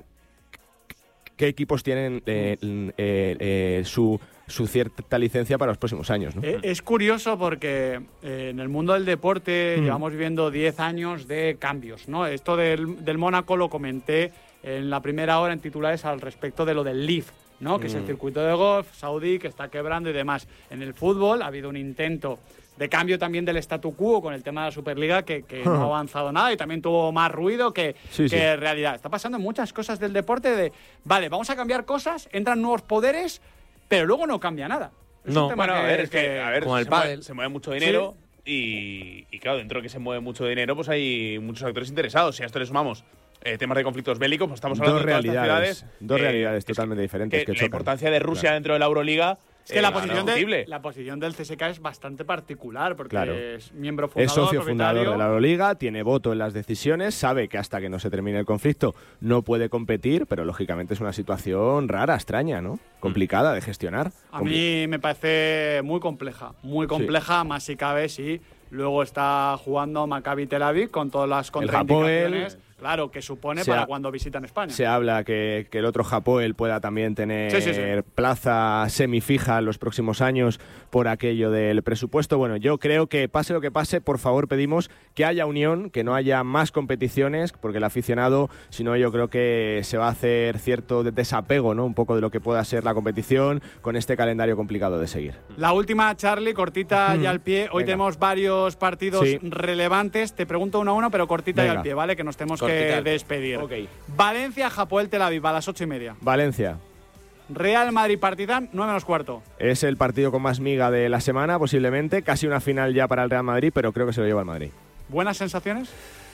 qué equipos tienen eh, eh, eh, su... su cierta licencia para los próximos años, ¿no? Eh, es curioso porque eh, en el mundo del deporte Mm. llevamos viviendo diez años de cambios, ¿no? Esto del, del Mónaco lo comenté en la primera hora en titulares al respecto de lo del L I V, ¿no? Que es el Mm. circuito de golf saudí que está quebrando y demás. En el fútbol ha habido un intento de cambio también del statu quo con el tema de la Superliga que, que no ha avanzado nada y también tuvo más ruido que, Sí, que sí. realidad. Está pasando en muchas cosas del deporte de, vale, vamos a cambiar cosas, entran nuevos poderes, pero luego no cambia nada. Es No, un tema bueno, a que- ver, es que, que- a ver, Como el se, mueve, pádel. se mueve mucho dinero y, y, claro, dentro de que se mueve mucho dinero, pues hay muchos actores interesados. Si a esto le sumamos eh, temas de conflictos bélicos, pues estamos hablando Dos de todas estas realidades, ciudades. dos eh, realidades es que- totalmente diferentes que que la chocan. importancia de Rusia Claro. dentro de la Euroliga Es que la, eh, posición de, indiscutible. la posición del C S K es bastante particular porque Claro. es miembro fundador, Es socio fundador propietario. de la Euroliga, tiene voto en las decisiones, sabe que hasta que no se termine el conflicto no puede competir, pero lógicamente es una situación rara, extraña, ¿no? Complicada de gestionar. A mí me parece muy compleja, muy compleja, más si cabe si luego está jugando Maccabi Tel Aviv con todas las contraindicaciones, claro, que supone Se para ha- cuando visitan España. Se habla que, que el otro Hapoel pueda también tener Sí, sí, sí. plaza semifija en los próximos años por aquello del presupuesto. Bueno, yo creo que pase lo que pase, por favor pedimos que haya unión, que no haya más competiciones, porque el aficionado, si no, yo creo que se va a hacer cierto de- desapego, ¿no?, un poco de lo que pueda ser la competición con este calendario complicado de seguir. La última, Charlie, cortita y al pie. Hoy Venga. tenemos varios partidos Sí. relevantes. Te pregunto uno a uno, pero cortita y Venga. al pie, ¿vale? Que nos tenemos Cortita que al pie. despedir. Ok. Valencia, Hapoel Tel Aviv a las ocho y media. Valencia. Real Madrid Partizan, nueve menos cuarto. Es el partido con más miga de la semana, posiblemente. Casi una final ya para el Real Madrid, pero creo que se lo lleva el Madrid. ¿Buenas sensaciones?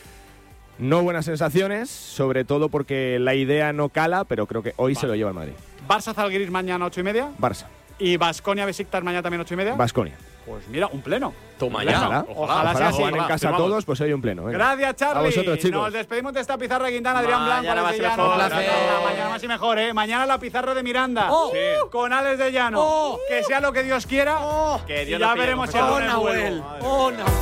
No buenas sensaciones, sobre todo porque la idea no cala, pero creo que hoy se lo lleva el Madrid. Barça Zalgiris mañana ocho y media. Barça. Y Baskonia Besiktas mañana también ocho y media. Baskonia. Pues mira, un pleno. Toma ya. Ojalá, Ojalá, ojalá sea así. jueguen en casa todos, pues hoy un pleno. Venga. Gracias, Charlie. A vosotros, chicos. Nos despedimos de esta pizarra Quintana, Adrián Blanco, Mañana Alex de más y Llano. mejor. Mañana, mañana más y mejor, ¿eh? Mañana la pizarra de Miranda. Oh. Sí. Con Alex de Llano. Oh. Que sea lo que Dios quiera. Oh. Que Dios y ya nos pille, veremos si por el favor. lunes Oh, vuelvo. Nahuel. Oh, Nahuel.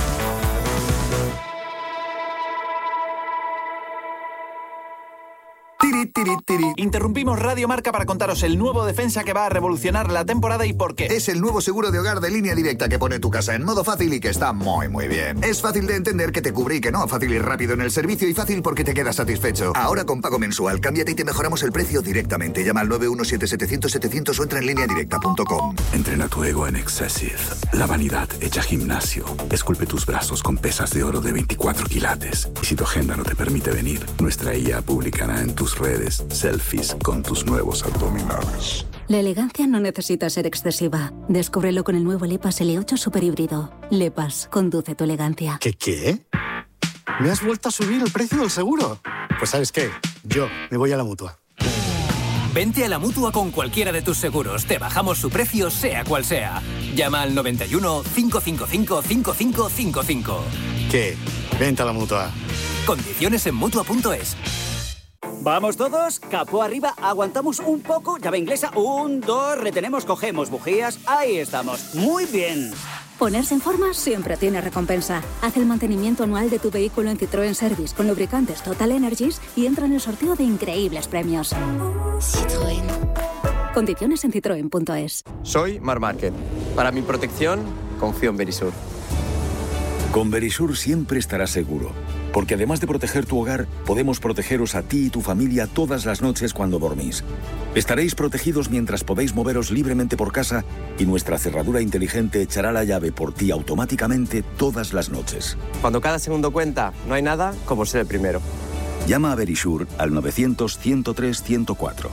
Tiri, tiri, tiri. Interrumpimos Radio Marca para contaros el nuevo defensa que va a revolucionar la temporada y por qué. Es el nuevo seguro de hogar de Línea Directa que pone tu casa en modo fácil y que está muy muy bien. Es fácil de entender que te cubre y que no, fácil y rápido en el servicio y fácil porque te quedas satisfecho. Ahora con pago mensual, cámbiate y te mejoramos el precio directamente. Llama al nueve uno siete setecientos setecientos o entra en línea directa punto com. Entrena tu ego en Excessive. La vanidad hecha gimnasio. Esculpe tus brazos con pesas de oro de veinticuatro quilates. Y si tu agenda no te permite venir, nuestra I A publicará en tus redes selfies con tus nuevos abdominales. La elegancia no necesita ser excesiva. Descúbrelo con el nuevo Lepas L ocho Super Híbrido. Lepas, conduce tu elegancia. ¿Qué qué? ¿Me has vuelto a subir el precio del seguro? Pues ¿sabes qué? Yo me voy a la Mutua. Vente a la Mutua con cualquiera de tus seguros. Te bajamos su precio, sea cual sea. Llama al noventa y uno, cinco cinco cinco, cinco cinco cinco cinco. ¿Qué? Vente a la Mutua. Condiciones en Mutua punto es. Vamos todos, capó arriba, aguantamos un poco, llave inglesa, un, dos, retenemos, cogemos bujías, ahí estamos, muy bien. Ponerse en forma siempre tiene recompensa. Haz el mantenimiento anual de tu vehículo en Citroën Service con lubricantes Total Energies y entra en el sorteo de increíbles premios. Citroën. Condiciones en citroen punto es. Soy Mar Márquez. Para mi protección, confío en Verisur. Con Verisur siempre estarás seguro, porque además de proteger tu hogar, podemos protegeros a ti y tu familia todas las noches cuando dormís. Estaréis protegidos mientras podéis moveros libremente por casa y nuestra cerradura inteligente echará la llave por ti automáticamente todas las noches. Cuando cada segundo cuenta, no hay nada como ser el primero. Llama a Verisur al novecientos, ciento tres, ciento cuatro.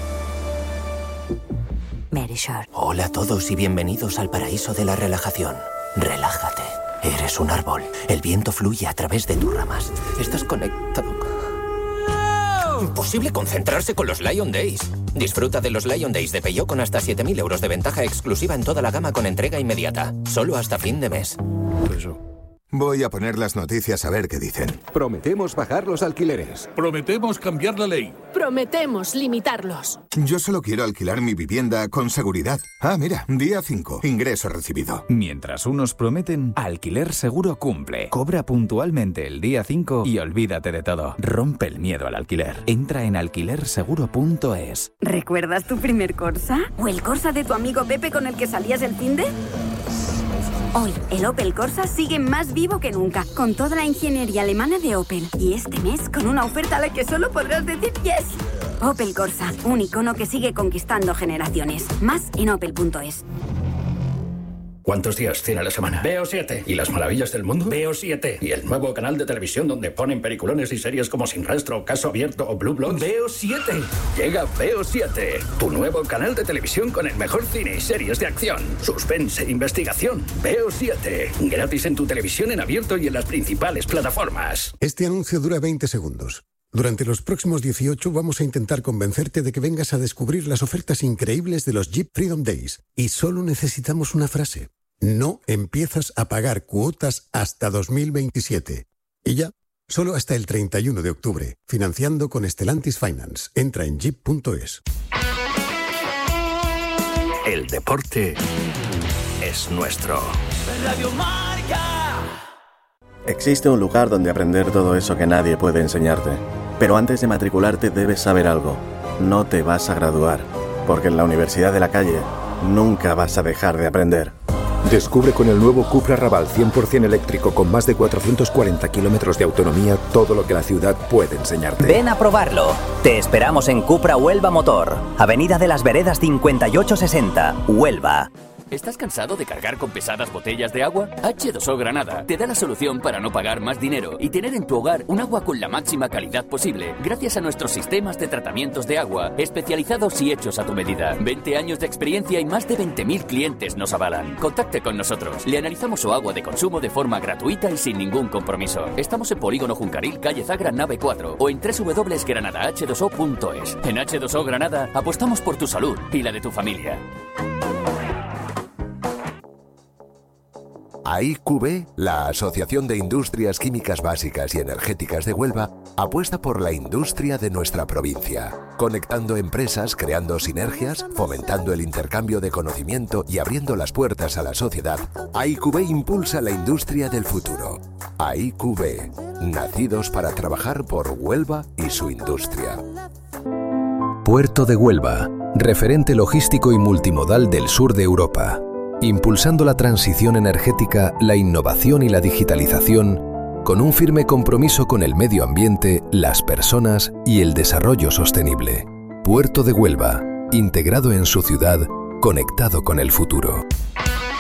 Verisur. Hola a todos y bienvenidos al paraíso de la relajación. Relájate. Eres un árbol. El viento fluye a través de tus ramas. Estás conectado. Imposible concentrarse con los Lion Days. Disfruta de los Lion Days de Peugeot con hasta siete mil euros de ventaja exclusiva en toda la gama con entrega inmediata. Solo hasta fin de mes. Voy a poner las noticias a ver qué dicen. Prometemos bajar los alquileres. Prometemos cambiar la ley. Prometemos limitarlos. Yo solo quiero alquilar mi vivienda con seguridad. Ah, mira, día cinco, ingreso recibido. Mientras unos prometen, Alquiler Seguro cumple. Cobra puntualmente el día cinco y olvídate de todo. Rompe el miedo al alquiler. Entra en alquiler seguro punto es. ¿Recuerdas tu primer Corsa? ¿O el Corsa de tu amigo Pepe con el que salías el finde? Hoy, el Opel Corsa sigue más vivo que nunca, con toda la ingeniería alemana de Opel. Y este mes, con una oferta a la que solo podrás decir yes. Opel Corsa, un icono que sigue conquistando generaciones. Más en opel punto es. ¿Cuántos días tiene la semana? Veo siete. ¿Y las maravillas del mundo? Veo siete. ¿Y el nuevo canal de televisión donde ponen peliculones y series como Sin Rastro, Caso Abierto o Blue Bloods? Veo siete. Llega Veo siete. Tu nuevo canal de televisión con el mejor cine y series de acción, suspense e investigación. Veo siete. Gratis en tu televisión en abierto y en las principales plataformas. Este anuncio dura veinte segundos. Durante los próximos dieciocho vamos a intentar convencerte de que vengas a descubrir las ofertas increíbles de los Jeep Freedom Days. Y solo necesitamos una frase. No empiezas a pagar cuotas hasta dos mil veintisiete. Y ya, solo hasta el treinta y uno de octubre. Financiando con Stellantis Finance. Entra en jeep punto es. El deporte es nuestro. Radio Marca. Existe un lugar donde aprender todo eso que nadie puede enseñarte. Pero antes de matricularte debes saber algo. No te vas a graduar, porque en la Universidad de la Calle nunca vas a dejar de aprender. Descubre con el nuevo Cupra Raval cien por ciento eléctrico con más de cuatrocientos cuarenta kilómetros de autonomía todo lo que la ciudad puede enseñarte. Ven a probarlo. Te esperamos en Cupra Huelva Motor, Avenida de las Veredas cincuenta y ocho sesenta, Huelva. ¿Estás cansado de cargar con pesadas botellas de agua? hache dos o Granada te da la solución para no pagar más dinero y tener en tu hogar un agua con la máxima calidad posible, gracias a nuestros sistemas de tratamientos de agua especializados y hechos a tu medida. veinte años de experiencia y más de veinte mil clientes nos avalan. Contacte con nosotros. Le analizamos su agua de consumo de forma gratuita y sin ningún compromiso. Estamos en Polígono Juncaril, calle Zagra, nave cuatro o en doble u doble u doble u punto granada hache dos o punto es. En hache dos o Granada apostamos por tu salud y la de tu familia. A I Q B, la Asociación de Industrias Químicas Básicas y Energéticas de Huelva, apuesta por la industria de nuestra provincia, conectando empresas, creando sinergias, fomentando el intercambio de conocimiento y abriendo las puertas a la sociedad. A I Q B impulsa la industria del futuro. A I Q B, nacidos para trabajar por Huelva y su industria. Puerto de Huelva, referente logístico y multimodal del sur de Europa, impulsando la transición energética, la innovación y la digitalización, con un firme compromiso con el medio ambiente, las personas y el desarrollo sostenible. Puerto de Huelva, integrado en su ciudad, conectado con el futuro.